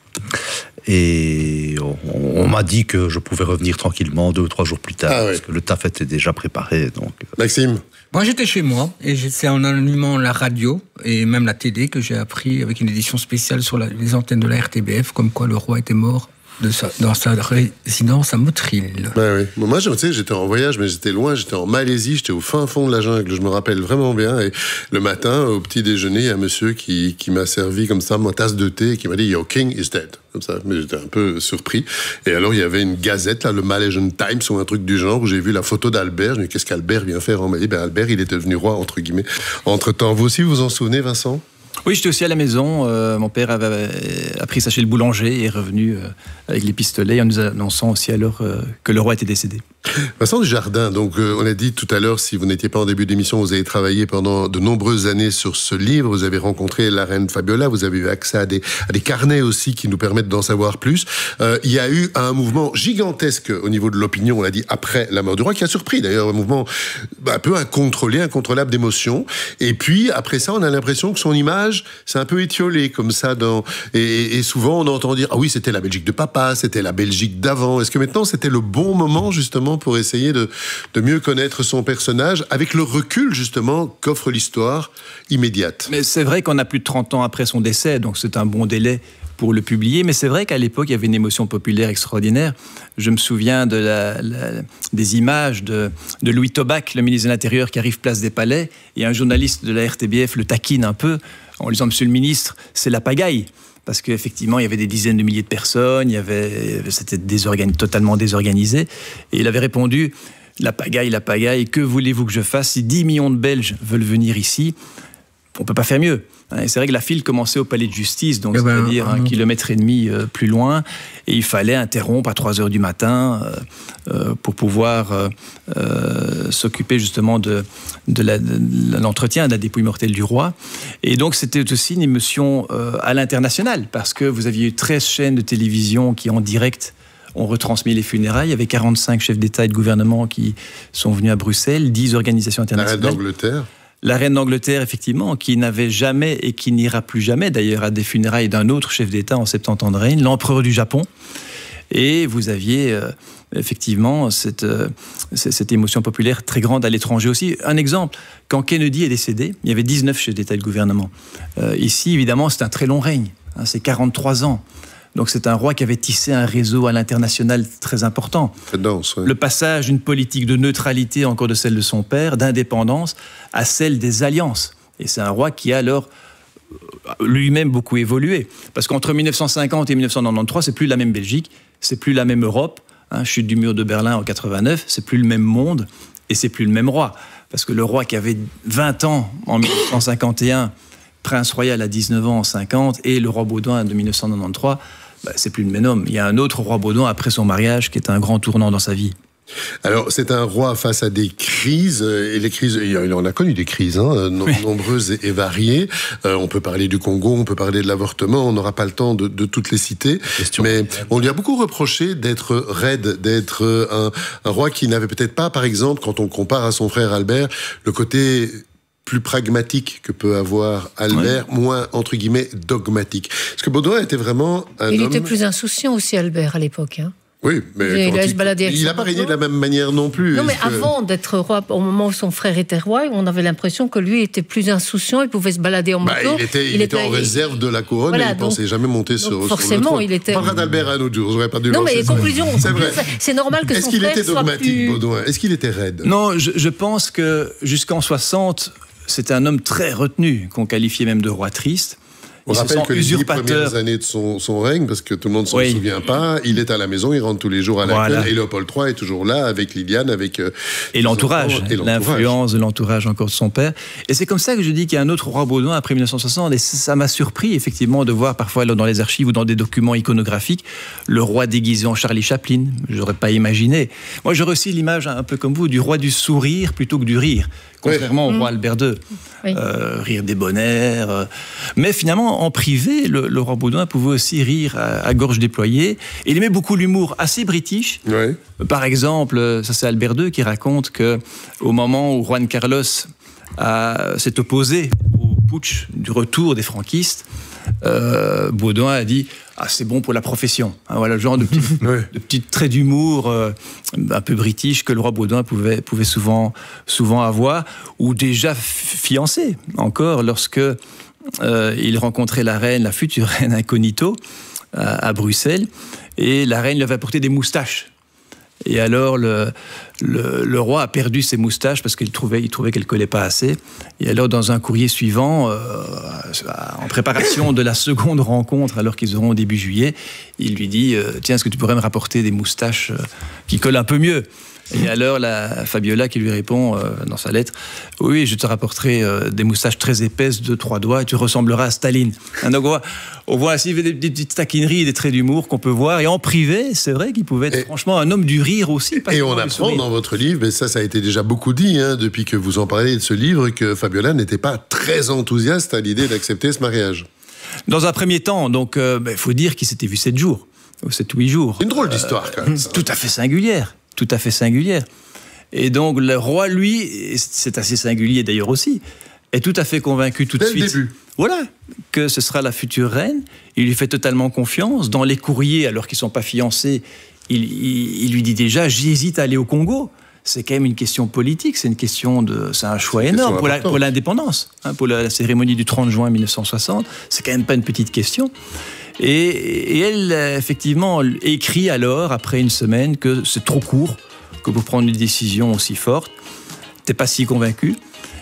Et on, on m'a dit que je pouvais revenir tranquillement deux ou trois jours plus tard, ah, parce oui. que le taf était déjà préparé. Donc... Maxime? Moi, j'étais chez moi, et c'est en allumant la radio et même la télé que j'ai appris, avec une édition spéciale sur la, les antennes de la R T B F, comme quoi le roi était mort. De sa, dans sa résidence à Motril. Ben oui. Moi, tu sais, j'étais en voyage, mais j'étais loin, j'étais en Malaisie, j'étais au fin fond de la jungle, je me rappelle vraiment bien. Et le matin, au petit déjeuner, il y a un monsieur qui, qui m'a servi comme ça ma tasse de thé et qui m'a dit: Your king is dead. Comme ça, mais j'étais un peu surpris. Et alors, il y avait une gazette, là, le Malaysian Times ou un truc du genre, où j'ai vu la photo d'Albert. Je me dis: qu'est-ce qu'Albert vient faire? On m'a dit: ben, Albert, il est devenu roi, entre guillemets. Entre-temps, vous aussi, vous vous en souvenez, Vincent? Oui, j'étais aussi à la maison. Euh, mon père avait, a pris ça chez le boulanger et est revenu euh, avec les pistolets en nous annonçant aussi alors euh, que le roi était décédé. Vincent Dujardin, donc euh, on a dit tout à l'heure, si vous n'étiez pas en début d'émission, vous avez travaillé pendant de nombreuses années sur ce livre, vous avez rencontré la reine Fabiola, vous avez eu accès à des, à des carnets aussi qui nous permettent d'en savoir plus. Euh, il y a eu un mouvement gigantesque au niveau de l'opinion, on l'a dit, après la mort du roi, qui a surpris d'ailleurs, un mouvement un peu incontrôlé, incontrôlable d'émotions. Et puis, après ça, on a l'impression que son image s'est un peu étiolée, comme ça, dans... et, et souvent on entend dire, ah oui, c'était la Belgique de papa, c'était la Belgique d'avant. Est-ce que maintenant, c'était le bon moment, justement, pour essayer de, de mieux connaître son personnage, avec le recul, justement, qu'offre l'histoire immédiate? Mais c'est vrai qu'on a plus de trente ans après son décès, donc c'est un bon délai pour le publier, mais c'est vrai qu'à l'époque, il y avait une émotion populaire extraordinaire. Je me souviens de la, la, des images de, de Louis Tobac, le ministre de l'Intérieur, qui arrive place des Palais, et un journaliste de la R T B F le taquine un peu, en lui disant « Monsieur le ministre, c'est la pagaille ». Parce qu'effectivement, il y avait des dizaines de milliers de personnes, il y avait, c'était désorgan- totalement désorganisé. Et il avait répondu « La pagaille, la pagaille, que voulez-vous que je fasse? Si dix millions de Belges veulent venir ici, on ne peut pas faire mieux. » Et c'est vrai que la file commençait au palais de justice, donc ben, c'est-à-dire un kilomètre et demi euh, plus loin, et il fallait interrompre à trois heures du matin euh, euh, pour pouvoir euh, euh, s'occuper justement de, de, la, de l'entretien de la dépouille mortelle du roi. Et donc c'était aussi une émotion euh, à l'international, parce que vous aviez eu treize chaînes de télévision qui en direct ont retransmis les funérailles, avec quarante-cinq chefs d'État et de gouvernement qui sont venus à Bruxelles, dix organisations internationales. La reine d'Angleterre. La reine d'Angleterre, effectivement, qui n'avait jamais et qui n'ira plus jamais, d'ailleurs, à des funérailles d'un autre chef d'État en septante ans de règne, l'empereur du Japon. Et vous aviez euh, effectivement cette, euh, cette émotion populaire très grande à l'étranger aussi. Un exemple, quand Kennedy est décédé, il y avait dix-neuf chefs d'État et de gouvernement. Euh, ici, évidemment, c'est un très long règne, hein, c'est quarante-trois ans. Donc c'est un roi qui avait tissé un réseau à l'international très important. Très dense, ouais. Le passage d'une politique de neutralité, encore de celle de son père, d'indépendance, à celle des alliances. Et c'est un roi qui a alors lui-même beaucoup évolué. Parce qu'entre mille neuf cent cinquante et mille neuf cent quatre-vingt-treize, c'est plus la même Belgique, c'est plus la même Europe. Hein, chute du mur de Berlin en quatre-vingt-neuf, c'est plus le même monde et c'est plus le même roi. Parce que le roi qui avait vingt ans en mille neuf cent cinquante et un, prince royal à dix-neuf ans en cinquante, et le roi Baudouin de mille neuf cent quatre-vingt-treize, bah, c'est plus le même homme. Il y a un autre roi Baudouin après son mariage qui est un grand tournant dans sa vie. Alors, c'est un roi face à des crises, et les crises, il en a connu des crises, hein, oui. nombreuses et variées. Euh, on peut parler du Congo, on peut parler de l'avortement, on n'aura pas le temps de, de toutes les citer. Question. Mais on lui a beaucoup reproché d'être raide, d'être un, un roi qui n'avait peut-être pas, par exemple, quand on compare à son frère Albert, le côté plus pragmatique que peut avoir Albert, ouais. moins, entre guillemets, dogmatique. Parce que Baudouin était vraiment un il homme... Il était plus insouciant aussi, Albert, à l'époque. Hein. Oui, mais il n'a pas régné de la même manière non plus. Non, mais que... avant d'être roi, au moment où son frère était roi, on avait l'impression que lui était plus insouciant, il pouvait se balader en moto. Bah, il était, il il était en il... réserve de la couronne, voilà, et il ne pensait jamais monter sur, sur forcément, le trône. Il était... On parlera d'Albert à un autre jour, j'aurais pas dû Non, mais conclusion, c'est vrai. C'est normal que Est-ce son qu'il frère était dogmatique, soit plus... Baudouin? Est-ce qu'il était raide? Non, je, je pense que jusqu'en soixante, c'était un homme très retenu, qu'on qualifiait même de roi triste. On Ils rappelle que les dix premières années de son, son règne, parce que tout le monde ne s'en oui. souvient pas, il est à la maison, il rentre tous les jours à la voilà. et Léopold trois est toujours là, avec Liliane, avec... Euh, et l'entourage, l'influence de l'entourage encore de son père. Et c'est comme ça que je dis qu'il y a un autre roi Baudouin après mille neuf cent soixante, et ça m'a surpris, effectivement, de voir parfois dans les archives ou dans des documents iconographiques, le roi déguisé en Charlie Chaplin. Je n'aurais pas imaginé. Moi, j'aurais aussi l'image, un peu comme vous, du roi du sourire plutôt que du rire, contrairement oui. au roi Albert deux. Oui. Euh, rire débonnaire. Euh. Mais finalement, en privé, le, le roi Baudouin pouvait aussi rire à, à gorge déployée. Et il aimait beaucoup l'humour assez british. Oui. Par exemple, ça c'est Albert deux qui raconte qu'au moment où Juan Carlos a, s'est opposé au putsch du retour des franquistes, euh, Baudouin a dit « Ah, c'est bon pour la profession hein, ». Voilà le genre de petits, oui. de petits traits d'humour euh, un peu british que le roi Baudouin pouvait, pouvait souvent, souvent avoir, ou déjà fiancé encore lorsque euh, il rencontrait la reine, la future reine incognito, à, à Bruxelles, et la reine lui avait apporté des moustaches. Et alors, le, le, le roi a perdu ses moustaches parce qu'il trouvait, il trouvait qu'elles ne collaient pas assez. Et alors, dans un courrier suivant, euh, en préparation de la seconde rencontre, alors qu'ils auront au début juillet, il lui dit euh, « Tiens, est-ce que tu pourrais me rapporter des moustaches euh, qui collent un peu mieux ?» Et alors, la Fabiola qui lui répond euh, dans sa lettre, oui, je te rapporterai euh, des moustaches très épaisses de trois doigts et tu ressembleras à Staline. Hein, donc on voit, on voit ainsi des, des petites taquineries et des traits d'humour qu'on peut voir. Et en privé, c'est vrai qu'il pouvait être et, franchement un homme du rire aussi. Et on apprend dans votre livre, mais ça, ça a été déjà beaucoup dit hein, depuis que vous en parlez de ce livre, que Fabiola n'était pas très enthousiaste à l'idée d'accepter ce mariage. Dans un premier temps, donc, il euh, bah, faut dire qu'il s'était vu sept jours, ou sept ou huit jours. Une drôle d'histoire, quand même. Ça. Tout à fait singulière. Tout à fait singulière. Et donc, le roi, lui, c'est assez singulier d'ailleurs aussi, est tout à fait convaincu tout de Dès suite. Le début. Voilà, que ce sera la future reine. Il lui fait totalement confiance. Dans les courriers, alors qu'ils ne sont pas fiancés, il, il, il lui dit déjà, j'hésite à aller au Congo. C'est quand même une question politique, c'est une question de, c'est un choix énorme pour, la, pour l'indépendance, hein, pour la cérémonie du trente juin mille neuf cent soixante. C'est quand même pas une petite question. Et, et elle, effectivement, écrit alors, après une semaine, que c'est trop court, que pour prendre une décision aussi forte, t'es pas si convaincu.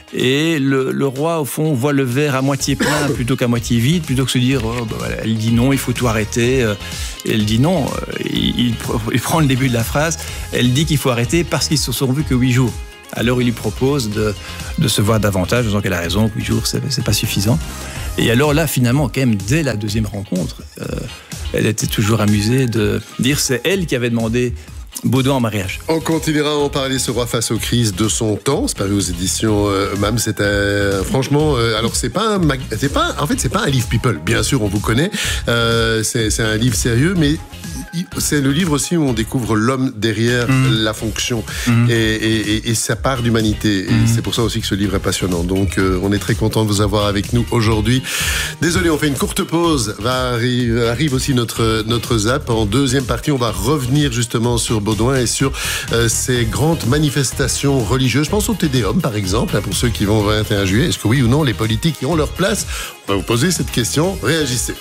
Et le, le roi, au fond, voit le verre à moitié plein plutôt qu'à moitié vide, plutôt que se dire, oh, bah, voilà, elle dit non, il faut tout arrêter. Et elle dit non, il, il, il prend le début de la phrase, elle dit qu'il faut arrêter parce qu'ils se sont vus que huit jours. Alors il lui propose de, de se voir davantage, en disant qu'elle a raison, que huit jours, c'est, c'est pas suffisant. Et alors là, finalement, quand même, dès la deuxième rencontre, euh, elle était toujours amusée de dire que c'est elle qui avait demandé Baudouin en mariage. On continuera à en parler, ce roi face aux crises de son temps. C'est paru aux éditions euh, M A M. C'est euh, franchement, euh, alors c'est pas, un mag... c'est pas, en fait, c'est pas un livre people. Bien sûr, on vous connaît. Euh, c'est, c'est un livre sérieux, mais c'est le livre aussi où on découvre l'homme derrière mmh. la fonction mmh. et, et, et sa part d'humanité. Et mmh. c'est pour ça aussi que ce livre est passionnant. Donc, euh, on est très content de vous avoir avec nous aujourd'hui. Désolé, on fait une courte pause. Va arrive, arrive aussi notre notre zap. En deuxième partie, on va revenir justement sur Baudouin et sur euh, ces grandes manifestations religieuses. Je pense au Tédéum, par exemple, hein, pour ceux qui vont au vingt et un juillet. Est-ce que oui ou non, les politiques y ont leur place? On va vous poser cette question. Réagissez.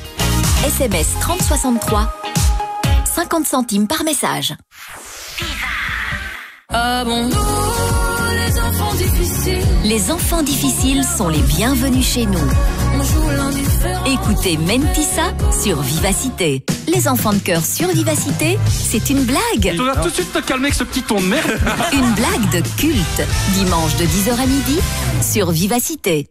S M S trente soixante-trois. cinquante centimes par message. Ah bon? Les enfants difficiles. Les enfants difficiles sont les bienvenus chez nous. Écoutez Mentissa sur Vivacité. Les enfants de cœur sur Vivacité, c'est une blague. Tu vas tout de suite te calmer avec ce petit ton de merde. Une blague de culte. Dimanche de dix heures à midi sur Vivacité.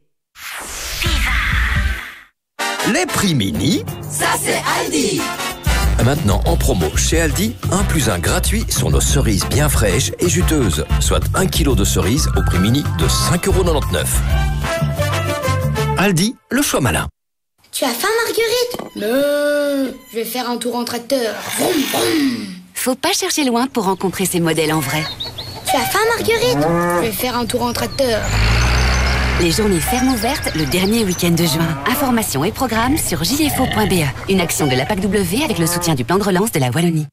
Les prix mini. Ça c'est Aldi. Maintenant en promo chez Aldi, un plus un gratuit sur nos cerises bien fraîches et juteuses, soit un kilo de cerises au prix mini de cinq euros quatre-vingt-dix-neuf. Aldi, le choix malin. Tu as faim, Marguerite? Non, je vais faire un tour en tracteur. Vroom, vroom. Faut pas chercher loin pour rencontrer ces modèles en vrai. Tu as faim, Marguerite? Je vais faire un tour en tracteur. Les journées fermes ouvertes le dernier week-end de juin. Informations et programmes sur j f o point b e. Une action de la P A C W avec le soutien du plan de relance de la Wallonie.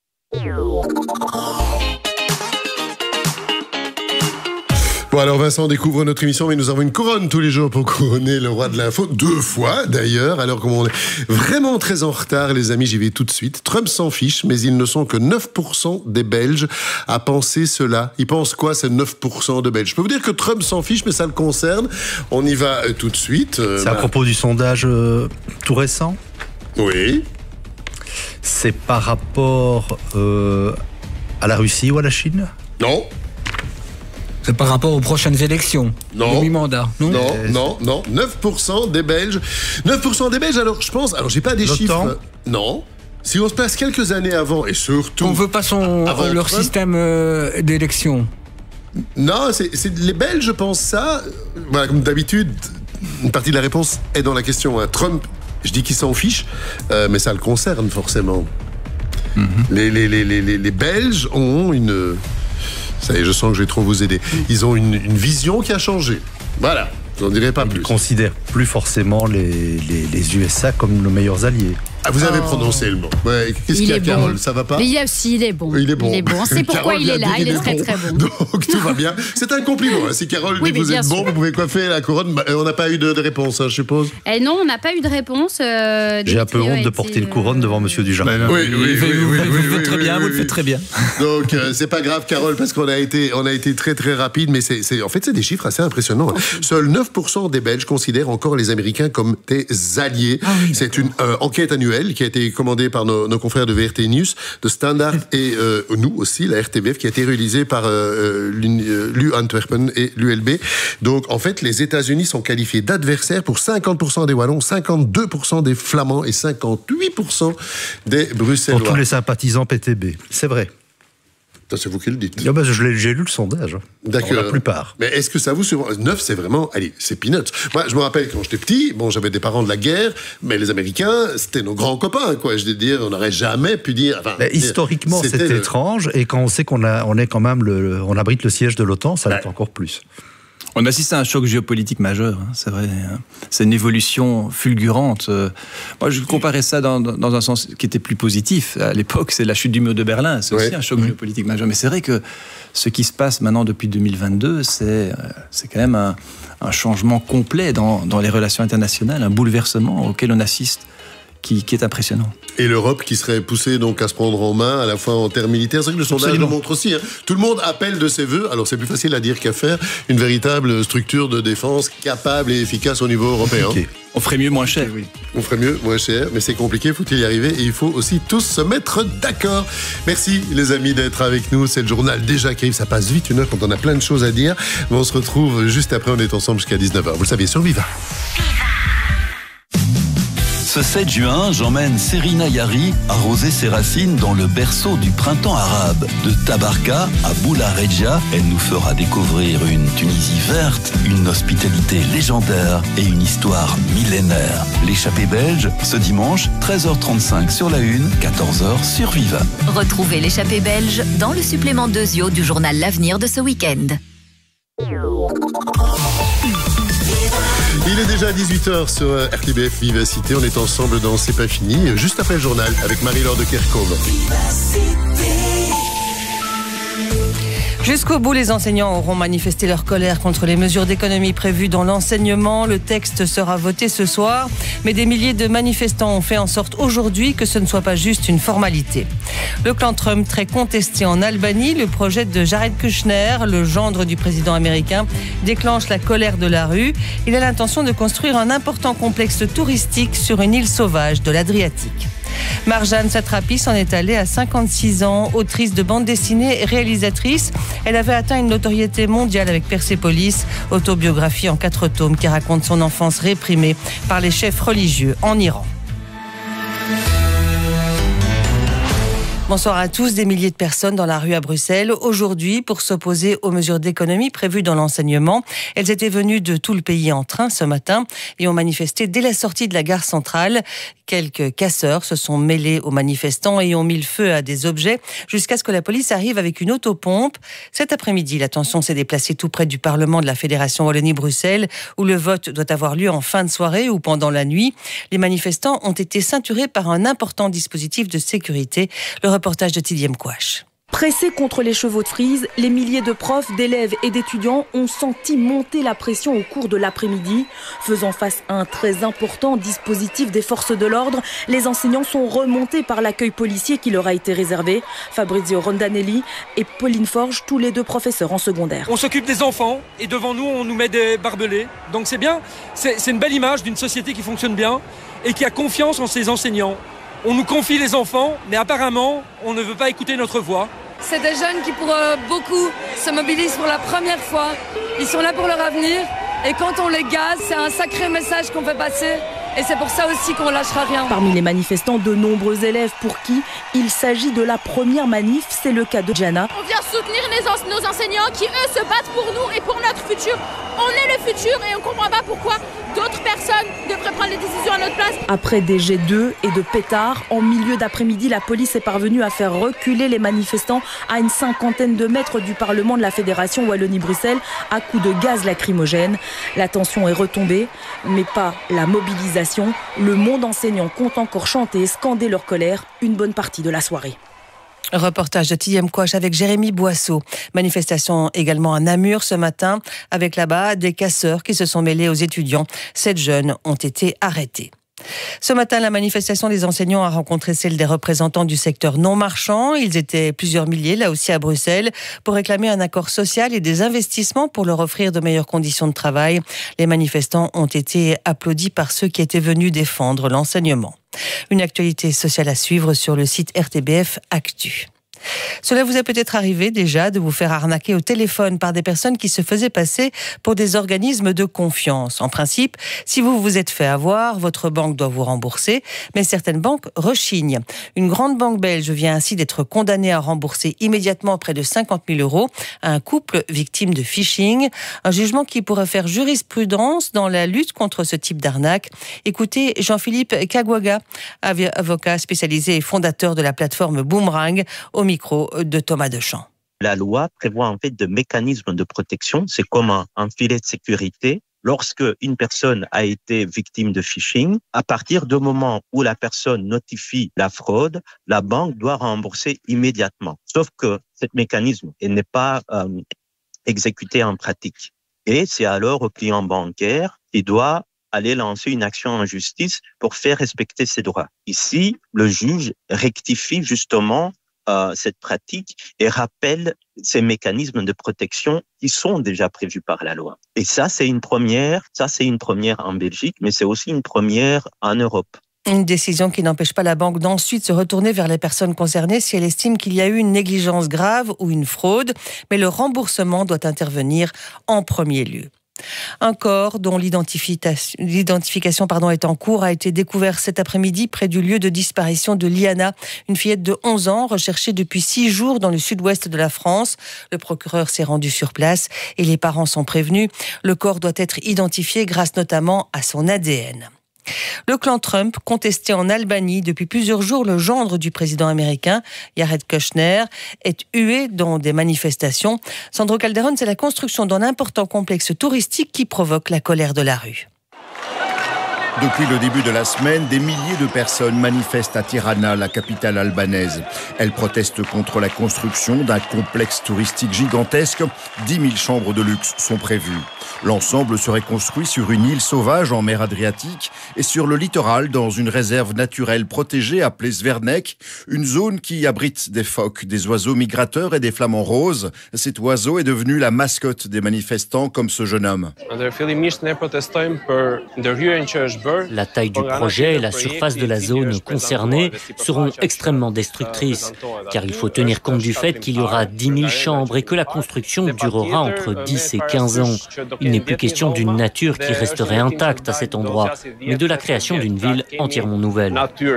Bon alors Vincent découvre notre émission, mais nous avons une couronne tous les jours pour couronner le roi de l'info, deux fois d'ailleurs, alors comme on est vraiment très en retard les amis, j'y vais tout de suite. Trump s'en fiche, mais ils ne sont que neuf pour cent des Belges à penser cela. Ils pensent quoi ces neuf pour cent de Belges? Je peux vous dire que Trump s'en fiche, mais ça le concerne. On y va euh, tout de suite. Euh, C'est bah... à propos du sondage euh, tout récent? Oui. C'est par rapport euh, à la Russie ou à la Chine? Non. C'est par rapport aux prochaines élections. Non. Mi-mandat. Non, non, non, non. neuf pour cent des Belges. neuf pour cent des Belges, alors je pense. Alors j'ai pas des L'O T A N? chiffres. Non. Si on se passe quelques années avant, et surtout. On veut pas son, avant leur Trump, système euh, d'élection. Non, c'est, c'est les Belges pensent ça. Voilà, comme d'habitude, une partie de la réponse est dans la question. Hein. Trump, je dis qu'il s'en fiche, euh, mais ça le concerne forcément. Mm-hmm. Les, les, les, les, les Belges ont une. Ça y est, je sens que je vais trop vous aider. Ils ont une, une vision qui a changé. Voilà, je n'en dirai pas plus. Ils considèrent plus forcément les, les, les U S A comme nos meilleurs alliés. Ah, vous avez Oh. prononcé le mot. Ouais, qu'est-ce Il qu'il y a, est Carole? bon. Ça va pas? Mais il, a aussi, il est bon. Il est bon. Il est bon. On sait pourquoi Carole il est vient là. de dire Il est qu'il très bon. très bon. Donc tout va bien. C'est un compliment. Hein. Si Carole Oui, dit mais que vous bien êtes bon, sûr. vous pouvez coiffer la couronne. Bah, on n'a pas eu de, de réponse, hein, je suppose. Eh non, on n'a pas eu de réponse. euh, J'ai un peu Dimitri a honte de été, porter une euh, couronne devant Monsieur Dujardin. Oui, oui, oui, oui, oui, Vous le oui, faites très oui, bien, oui, vous le oui. faites très bien. Donc euh, c'est pas grave, Carole, parce qu'on a été, on a été très très rapide, mais c'est, c'est en fait c'est des chiffres assez impressionnants. Hein. Seuls neuf pour cent des Belges considèrent encore les Américains comme des alliés. Ah oui, c'est une euh, enquête annuelle annuel qui a été commandé par nos, nos confrères de V R T News, de Standard et euh, nous aussi, la R T B F, qui a été réalisé par euh, l'U Antwerpen et l'U L B. Donc, en fait, les États-Unis sont qualifiés d'adversaires pour cinquante pour cent des Wallons, cinquante-deux pour cent des Flamands et cinquante-huit pour cent des Bruxellois. Pour tous les sympathisants P T B, c'est vrai. C'est vous qui le dites. Ah ben, je l'ai, j'ai lu le sondage. D'accord. Pour la plupart. Mais est-ce que ça vous surprend ? neuf, c'est vraiment... Allez, c'est peanuts. Moi, je me rappelle quand j'étais petit, bon, j'avais des parents de la guerre, mais les Américains, c'était nos grands copains, quoi. Je veux dire, on n'aurait jamais pu dire... Enfin, mais historiquement, c'était c'est le... étrange, et quand on sait qu'on a, on est quand même le, on abrite le siège de l'OTAN, ça l'est encore plus. On assiste à un choc géopolitique majeur, hein, c'est vrai. Hein. C'est une évolution fulgurante. Euh, moi, je comparais ça dans, dans un sens qui était plus positif. À l'époque, c'est la chute du mur de Berlin. C'est aussi ouais. un choc mmh. géopolitique majeur. Mais c'est vrai que ce qui se passe maintenant depuis deux mille vingt-deux, c'est, euh, c'est quand même un, un changement complet dans, dans les relations internationales, un bouleversement auquel on assiste. Qui, qui est impressionnant. Et l'Europe qui serait poussée donc à se prendre en main à la fois en termes militaires. C'est vrai que le sondage le montre aussi. Hein. Tout le monde appelle de ses voeux, alors c'est plus facile à dire qu'à faire, une véritable structure de défense capable et efficace au niveau européen. Okay. On ferait mieux moins cher, oui. On ferait mieux moins cher, mais c'est compliqué, faut-il y arriver, et il faut aussi tous se mettre d'accord. Merci les amis d'être avec nous, c'est le journal déjà qui arrive, ça passe vite une heure quand on a plein de choses à dire, mais on se retrouve juste après, on est ensemble jusqu'à dix-neuf heures. Vous le savez, sur Viva. Ce sept juin, j'emmène Serina Yari arroser ses racines dans le berceau du printemps arabe. De Tabarka à Boula Regia, elle nous fera découvrir une Tunisie verte, une hospitalité légendaire et une histoire millénaire. L'échappée belge, ce dimanche, treize heures trente-cinq sur la une, quatorze heures sur Viva. Retrouvez l'échappée belge dans le supplément Dezio du journal L'Avenir de ce week-end. Il est déjà dix-huit heures sur R T B F Vivacité. On est ensemble dans C'est pas fini, juste après le journal, avec Marie-Laure de Kerkhove. Jusqu'au bout, les enseignants auront manifesté leur colère contre les mesures d'économie prévues dans l'enseignement. Le texte sera voté ce soir, mais des milliers de manifestants ont fait en sorte aujourd'hui que ce ne soit pas juste une formalité. Le clan Trump très contesté en Albanie, le projet de Jared Kushner, le gendre du président américain, déclenche la colère de la rue. Il a l'intention de construire un important complexe touristique sur une île sauvage de l'Adriatique. Marjane Satrapi s'en est allée à cinquante-six ans, autrice de bande dessinée et réalisatrice. Elle avait atteint une notoriété mondiale avec Persépolis, autobiographie en quatre tomes qui raconte son enfance réprimée par les chefs religieux en Iran. Bonsoir à tous. Des milliers de personnes dans la rue à Bruxelles aujourd'hui pour s'opposer aux mesures d'économie prévues dans l'enseignement. Elles étaient venues de tout le pays en train ce matin et ont manifesté dès la sortie de la gare centrale. Quelques casseurs se sont mêlés aux manifestants et ont mis le feu à des objets jusqu'à ce que la police arrive avec une autopompe. Cet après-midi, la tension s'est déplacée tout près du Parlement de la Fédération Wallonie-Bruxelles où le vote doit avoir lieu en fin de soirée ou pendant la nuit. Les manifestants ont été ceinturés par un important dispositif de sécurité. Le reportage de Tidiem Kouache. Pressés contre les chevaux de frise, les milliers de profs, d'élèves et d'étudiants ont senti monter la pression au cours de l'après-midi. Faisant face à un très important dispositif des forces de l'ordre, les enseignants sont remontés par l'accueil policier qui leur a été réservé. Fabrizio Rondanelli et Pauline Forge, tous les deux professeurs en secondaire. On s'occupe des enfants et devant nous, on nous met des barbelés. Donc c'est bien, c'est, c'est une belle image d'une société qui fonctionne bien et qui a confiance en ses enseignants. On nous confie les enfants, mais apparemment, on ne veut pas écouter notre voix. C'est des jeunes qui, pour euh, beaucoup, se mobilisent pour la première fois. Ils sont là pour leur avenir. Et quand on les gaze, c'est un sacré message qu'on fait passer. Et c'est pour ça aussi qu'on lâchera rien. Parmi les manifestants, de nombreux élèves pour qui il s'agit de la première manif. C'est le cas de Jana. On vient soutenir les en- nos enseignants qui, eux, se battent pour nous et pour notre futur. On est le futur et on ne comprend pas pourquoi d'autres personnes devraient prendre les décisions à notre place. Après des jets d'œufs et de pétards, en milieu d'après-midi, la police est parvenue à faire reculer les manifestants à une cinquantaine de mètres du Parlement de la Fédération Wallonie-Bruxelles à coups de gaz lacrymogène. La tension est retombée, mais pas la mobilisation. Le monde enseignant compte encore chanter et scander leur colère une bonne partie de la soirée. Reportage de Tidiem Kouache avec Jérémy Boisseau. Manifestation également à Namur ce matin, avec là-bas des casseurs qui se sont mêlés aux étudiants. Sept jeunes ont été arrêtés. Ce matin, la manifestation des enseignants a rencontré celle des représentants du secteur non marchand. Ils étaient plusieurs milliers, là aussi à Bruxelles, pour réclamer un accord social et des investissements pour leur offrir de meilleures conditions de travail. Les manifestants ont été applaudis par ceux qui étaient venus défendre l'enseignement. Une actualité sociale à suivre sur le site R T B F Actu. Cela vous est peut-être arrivé déjà de vous faire arnaquer au téléphone par des personnes qui se faisaient passer pour des organismes de confiance. En principe, si vous vous êtes fait avoir, votre banque doit vous rembourser, mais certaines banques rechignent. Une grande banque belge vient ainsi d'être condamnée à rembourser immédiatement près de cinquante mille euros à un couple victime de phishing. Un jugement qui pourrait faire jurisprudence dans la lutte contre ce type d'arnaque. Écoutez Jean-Philippe Kagwaga, avocat spécialisé et fondateur de la plateforme Boomerang, au micro de Thomas Deschamps. La loi prévoit en fait de mécanismes de protection. C'est comme un, un filet de sécurité. Lorsque une personne a été victime de phishing, à partir du moment où la personne notifie la fraude, la banque doit rembourser immédiatement. Sauf que ce mécanisme n'est pas euh, exécuté en pratique. Et c'est alors au client bancaire qui doit aller lancer une action en justice pour faire respecter ses droits. Ici, le juge rectifie justement Euh, cette pratique et rappelle ces mécanismes de protection qui sont déjà prévus par la loi. Et ça, c'est une première, ça, c'est une première en Belgique, mais c'est aussi une première en Europe. Une décision qui n'empêche pas la banque d'ensuite se retourner vers les personnes concernées si elle estime qu'il y a eu une négligence grave ou une fraude, mais le remboursement doit intervenir en premier lieu. Un corps dont l'identification pardon, est en cours a été découvert cet après-midi près du lieu de disparition de Liana, une fillette de onze ans recherchée depuis six jours dans le sud-ouest de la France. Le procureur s'est rendu sur place et les parents sont prévenus. Le corps doit être identifié grâce notamment à son A D N. Le clan Trump contestait en Albanie depuis plusieurs jours le gendre du président américain, Jared Kushner, est hué dans des manifestations. Sandro Calderon, c'est la construction d'un important complexe touristique qui provoque la colère de la rue. Depuis le début de la semaine, des milliers de personnes manifestent à Tirana, la capitale albanaise. Elles protestent contre la construction d'un complexe touristique gigantesque. dix mille chambres de luxe sont prévues. L'ensemble serait construit sur une île sauvage en mer Adriatique et sur le littoral dans une réserve naturelle protégée appelée Zvernek, une zone qui abrite des phoques, des oiseaux migrateurs et des flamants roses. Cet oiseau est devenu la mascotte des manifestants comme ce jeune homme. La taille du projet et la surface de la zone concernée seront extrêmement destructrices, car il faut tenir compte du fait qu'il y aura dix mille chambres et que la construction durera entre dix et quinze ans. Il n'est plus question d'une nature qui resterait intacte à cet endroit, mais de la création d'une ville entièrement nouvelle.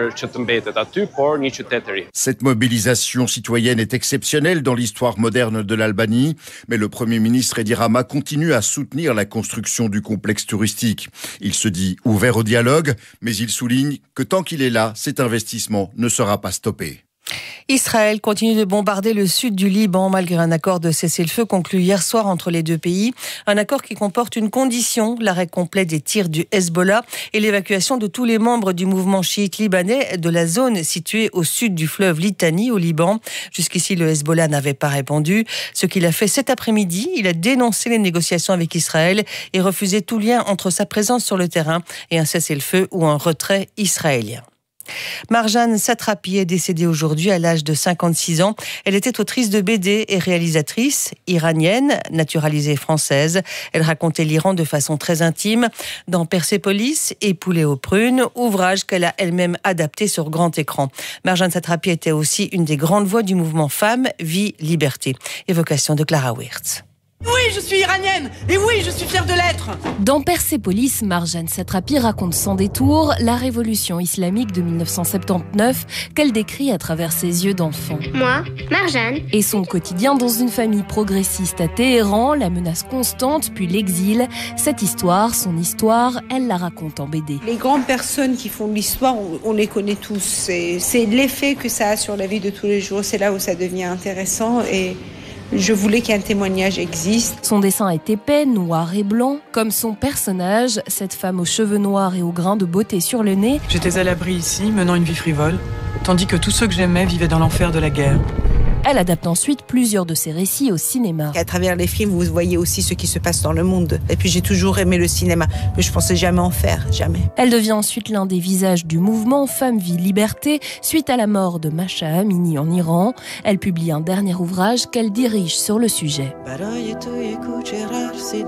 Cette mobilisation citoyenne est exceptionnelle dans l'histoire moderne de l'Albanie, mais le Premier ministre Edi Rama continue à soutenir la construction du complexe touristique. Il se dit ouvert au dialogue, mais il souligne que tant qu'il est là, cet investissement ne sera pas stoppé. Israël continue de bombarder le sud du Liban malgré un accord de cessez-le-feu conclu hier soir entre les deux pays. Un accord qui comporte une condition, l'arrêt complet des tirs du Hezbollah et l'évacuation de tous les membres du mouvement chiite libanais de la zone située au sud du fleuve Litani au Liban. Jusqu'ici, le Hezbollah n'avait pas répondu. Ce qu'il a fait cet après-midi, il a dénoncé les négociations avec Israël et refusé tout lien entre sa présence sur le terrain et un cessez-le-feu ou un retrait israélien. Marjane Satrapi est décédée aujourd'hui à l'âge de cinquante-six ans. Elle était autrice de B D et réalisatrice iranienne, naturalisée française. Elle racontait l'Iran de façon très intime dans Persépolis et Poulet aux prunes, ouvrage qu'elle a elle-même adapté sur grand écran. Marjane Satrapi était aussi une des grandes voix du mouvement Femmes, Vie, Liberté. Évocation de Clara Wirtz. Oui, je suis iranienne et oui, je suis fière de l'être. Dans Persépolis, Marjane Satrapi raconte sans détour la révolution islamique de mille neuf cent soixante-dix-neuf qu'elle décrit à travers ses yeux d'enfant. Moi, Marjane. Et son quotidien dans une famille progressiste à Téhéran, la menace constante puis l'exil. Cette histoire, son histoire, elle la raconte en B D. Les grandes personnes qui font l'histoire, on, on les connaît tous. C'est, c'est l'effet que ça a sur la vie de tous les jours. C'est là où ça devient intéressant et je voulais qu'un témoignage existe. Son dessin est épais, noir et blanc. Comme son personnage, cette femme aux cheveux noirs et aux grains de beauté sur le nez. J'étais à l'abri ici, menant une vie frivole, tandis que tous ceux que j'aimais vivaient dans l'enfer de la guerre. Elle adapte ensuite plusieurs de ses récits au cinéma. À travers les films, vous voyez aussi ce qui se passe dans le monde. Et puis j'ai toujours aimé le cinéma, mais je pensais jamais en faire, jamais. Elle devient ensuite l'un des visages du mouvement Femmes, Vie, Liberté, suite à la mort de Mahsa Amini en Iran. Elle publie un dernier ouvrage qu'elle dirige sur le sujet.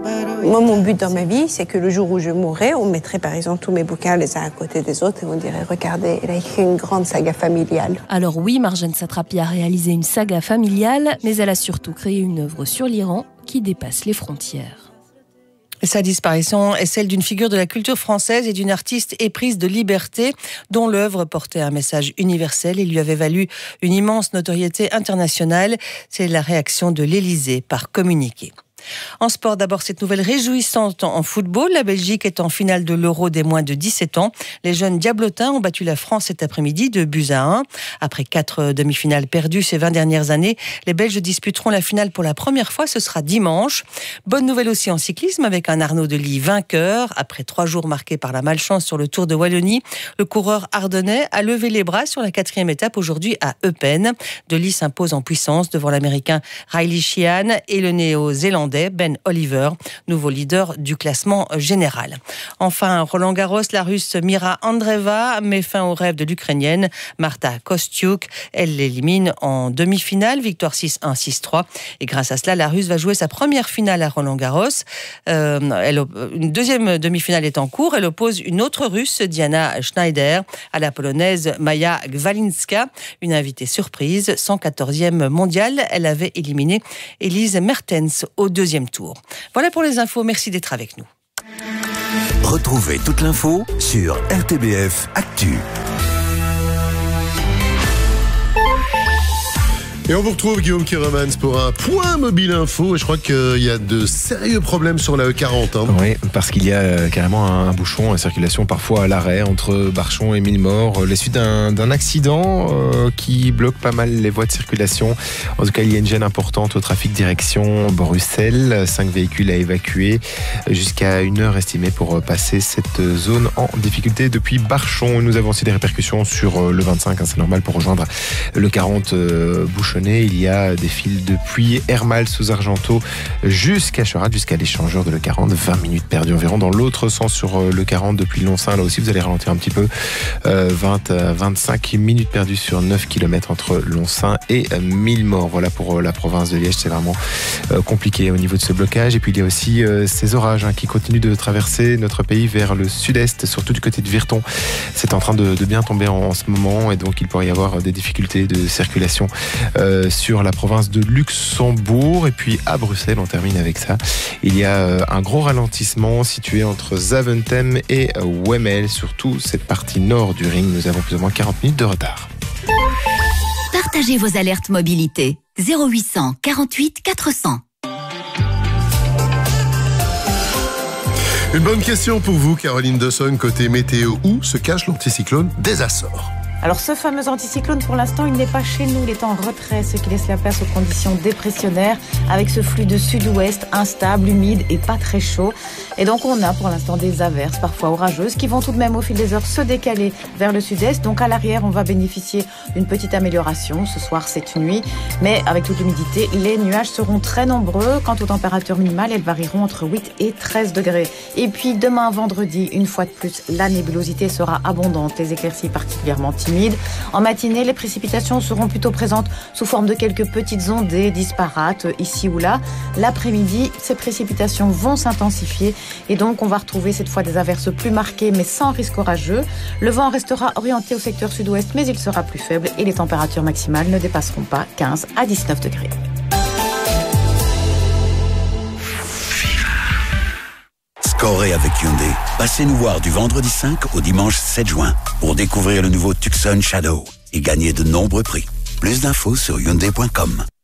Moi, mon but dans ma vie, c'est que le jour où je mourrai, on mettrait par exemple tous mes bouquins les uns à côté des autres et on dirait, regardez, il a écrit une grande saga familiale. Alors oui, Marjane Satrapi a réalisé une saga familiale, mais elle a surtout créé une œuvre sur l'Iran qui dépasse les frontières. Sa disparition est celle d'une figure de la culture française et d'une artiste éprise de liberté dont l'œuvre portait un message universel et lui avait valu une immense notoriété internationale. C'est la réaction de l'Élysée par communiqué. En sport, d'abord cette nouvelle réjouissante en football. La Belgique est en finale de l'Euro des moins de dix-sept ans. Les jeunes diablotins ont battu la France cet après-midi de buts à un. Après quatre demi-finales perdues ces vingt dernières années, les Belges disputeront la finale pour la première fois. Ce sera dimanche. Bonne nouvelle aussi en cyclisme avec un Arnaud Delis vainqueur. Après trois jours marqués par la malchance sur le Tour de Wallonie, le coureur ardennais a levé les bras sur la quatrième étape aujourd'hui à Eupen. Delis s'impose en puissance devant l'Américain Riley Sheehan et le Néo-Zélandais Ben Oliver, nouveau leader du classement général. Enfin, Roland Garros, la Russe Mira Andreeva met fin au rêve de l'Ukrainienne Marta Kostyuk. Elle l'élimine en demi-finale, victoire six un, six trois. Et grâce à cela, la Russe va jouer sa première finale à Roland Garros. Euh, elle, une deuxième demi-finale est en cours. Elle oppose une autre Russe, Diana Schneider, à la Polonaise Maja Gwalinska, une invitée surprise, cent quatorzième mondiale. Elle avait éliminé Elise Mertens au deuxième tour. Voilà pour les infos, merci d'être avec nous. Retrouvez toute l'info sur R T B F Actu. Et on vous retrouve, Guillaume Kiromans, pour un point mobile info. Et je crois qu'il y a de sérieux problèmes sur la E quarante. Hein. Oui, parce qu'il y a carrément un bouchon à circulation, parfois à l'arrêt, entre Barchon et Millemort, les suites d'un, d'un accident euh, qui bloque pas mal les voies de circulation. En tout cas, il y a une gêne importante au trafic direction Bruxelles. Cinq véhicules à évacuer, jusqu'à une heure estimée pour passer cette zone en difficulté depuis Barchon. Nous avons aussi des répercussions sur le vingt-cinq, hein, c'est normal, pour rejoindre le quarante euh, bouchonné. Il y a des fils depuis Hermal sous Argenteau jusqu'à Cherat, jusqu'à l'échangeur de l'E quarante. vingt minutes perdues environ dans l'autre sens sur l'E quarante depuis Lonsin. Là aussi, vous allez ralentir un petit peu. Euh, vingt à vingt-cinq minutes perdues sur neuf kilomètres entre Lonsin et Millemort. Voilà pour la province de Liège. C'est vraiment euh, compliqué au niveau de ce blocage. Et puis, il y a aussi euh, ces orages hein, qui continuent de traverser notre pays vers le sud-est, surtout du côté de Virton. C'est en train de, de bien tomber en, en ce moment et donc il pourrait y avoir des difficultés de circulation euh, sur la province de Luxembourg. Et puis à Bruxelles, on termine avec ça. Il y a un gros ralentissement situé entre Zaventem et Wemmel, surtout cette partie nord du ring. Nous avons plus ou moins quarante minutes de retard. Partagez vos alertes mobilité. zéro huit cent quarante-huit quatre cents. Une bonne question pour vous, Caroline Dawson, côté météo. Où se cache l'anticyclone des Açores ? Alors ce fameux anticyclone, pour l'instant, il n'est pas chez nous, il est en retrait, ce qui laisse la place aux conditions dépressionnaires, avec ce flux de sud-ouest instable, humide et pas très chaud. Et donc on a pour l'instant des averses, parfois orageuses, qui vont tout de même au fil des heures se décaler vers le sud-est. Donc à l'arrière, on va bénéficier d'une petite amélioration ce soir, cette nuit. Mais avec toute l'humidité, les nuages seront très nombreux. Quant aux températures minimales, elles varieront entre huit et treize degrés. Et puis demain, vendredi, une fois de plus, la nébulosité sera abondante, les éclaircies particulièrement timides. En matinée, les précipitations seront plutôt présentes sous forme de quelques petites ondées disparates ici ou là. L'après-midi, ces précipitations vont s'intensifier et donc on va retrouver cette fois des averses plus marquées mais sans risque orageux. Le vent restera orienté au secteur sud-ouest mais il sera plus faible et les températures maximales ne dépasseront pas quinze à dix-neuf degrés. Scorez avec Hyundai. Passez nous voir du vendredi cinq au dimanche sept juin pour découvrir le nouveau Tucson Shadow et gagner de nombreux prix. Plus d'infos sur hyundai point com.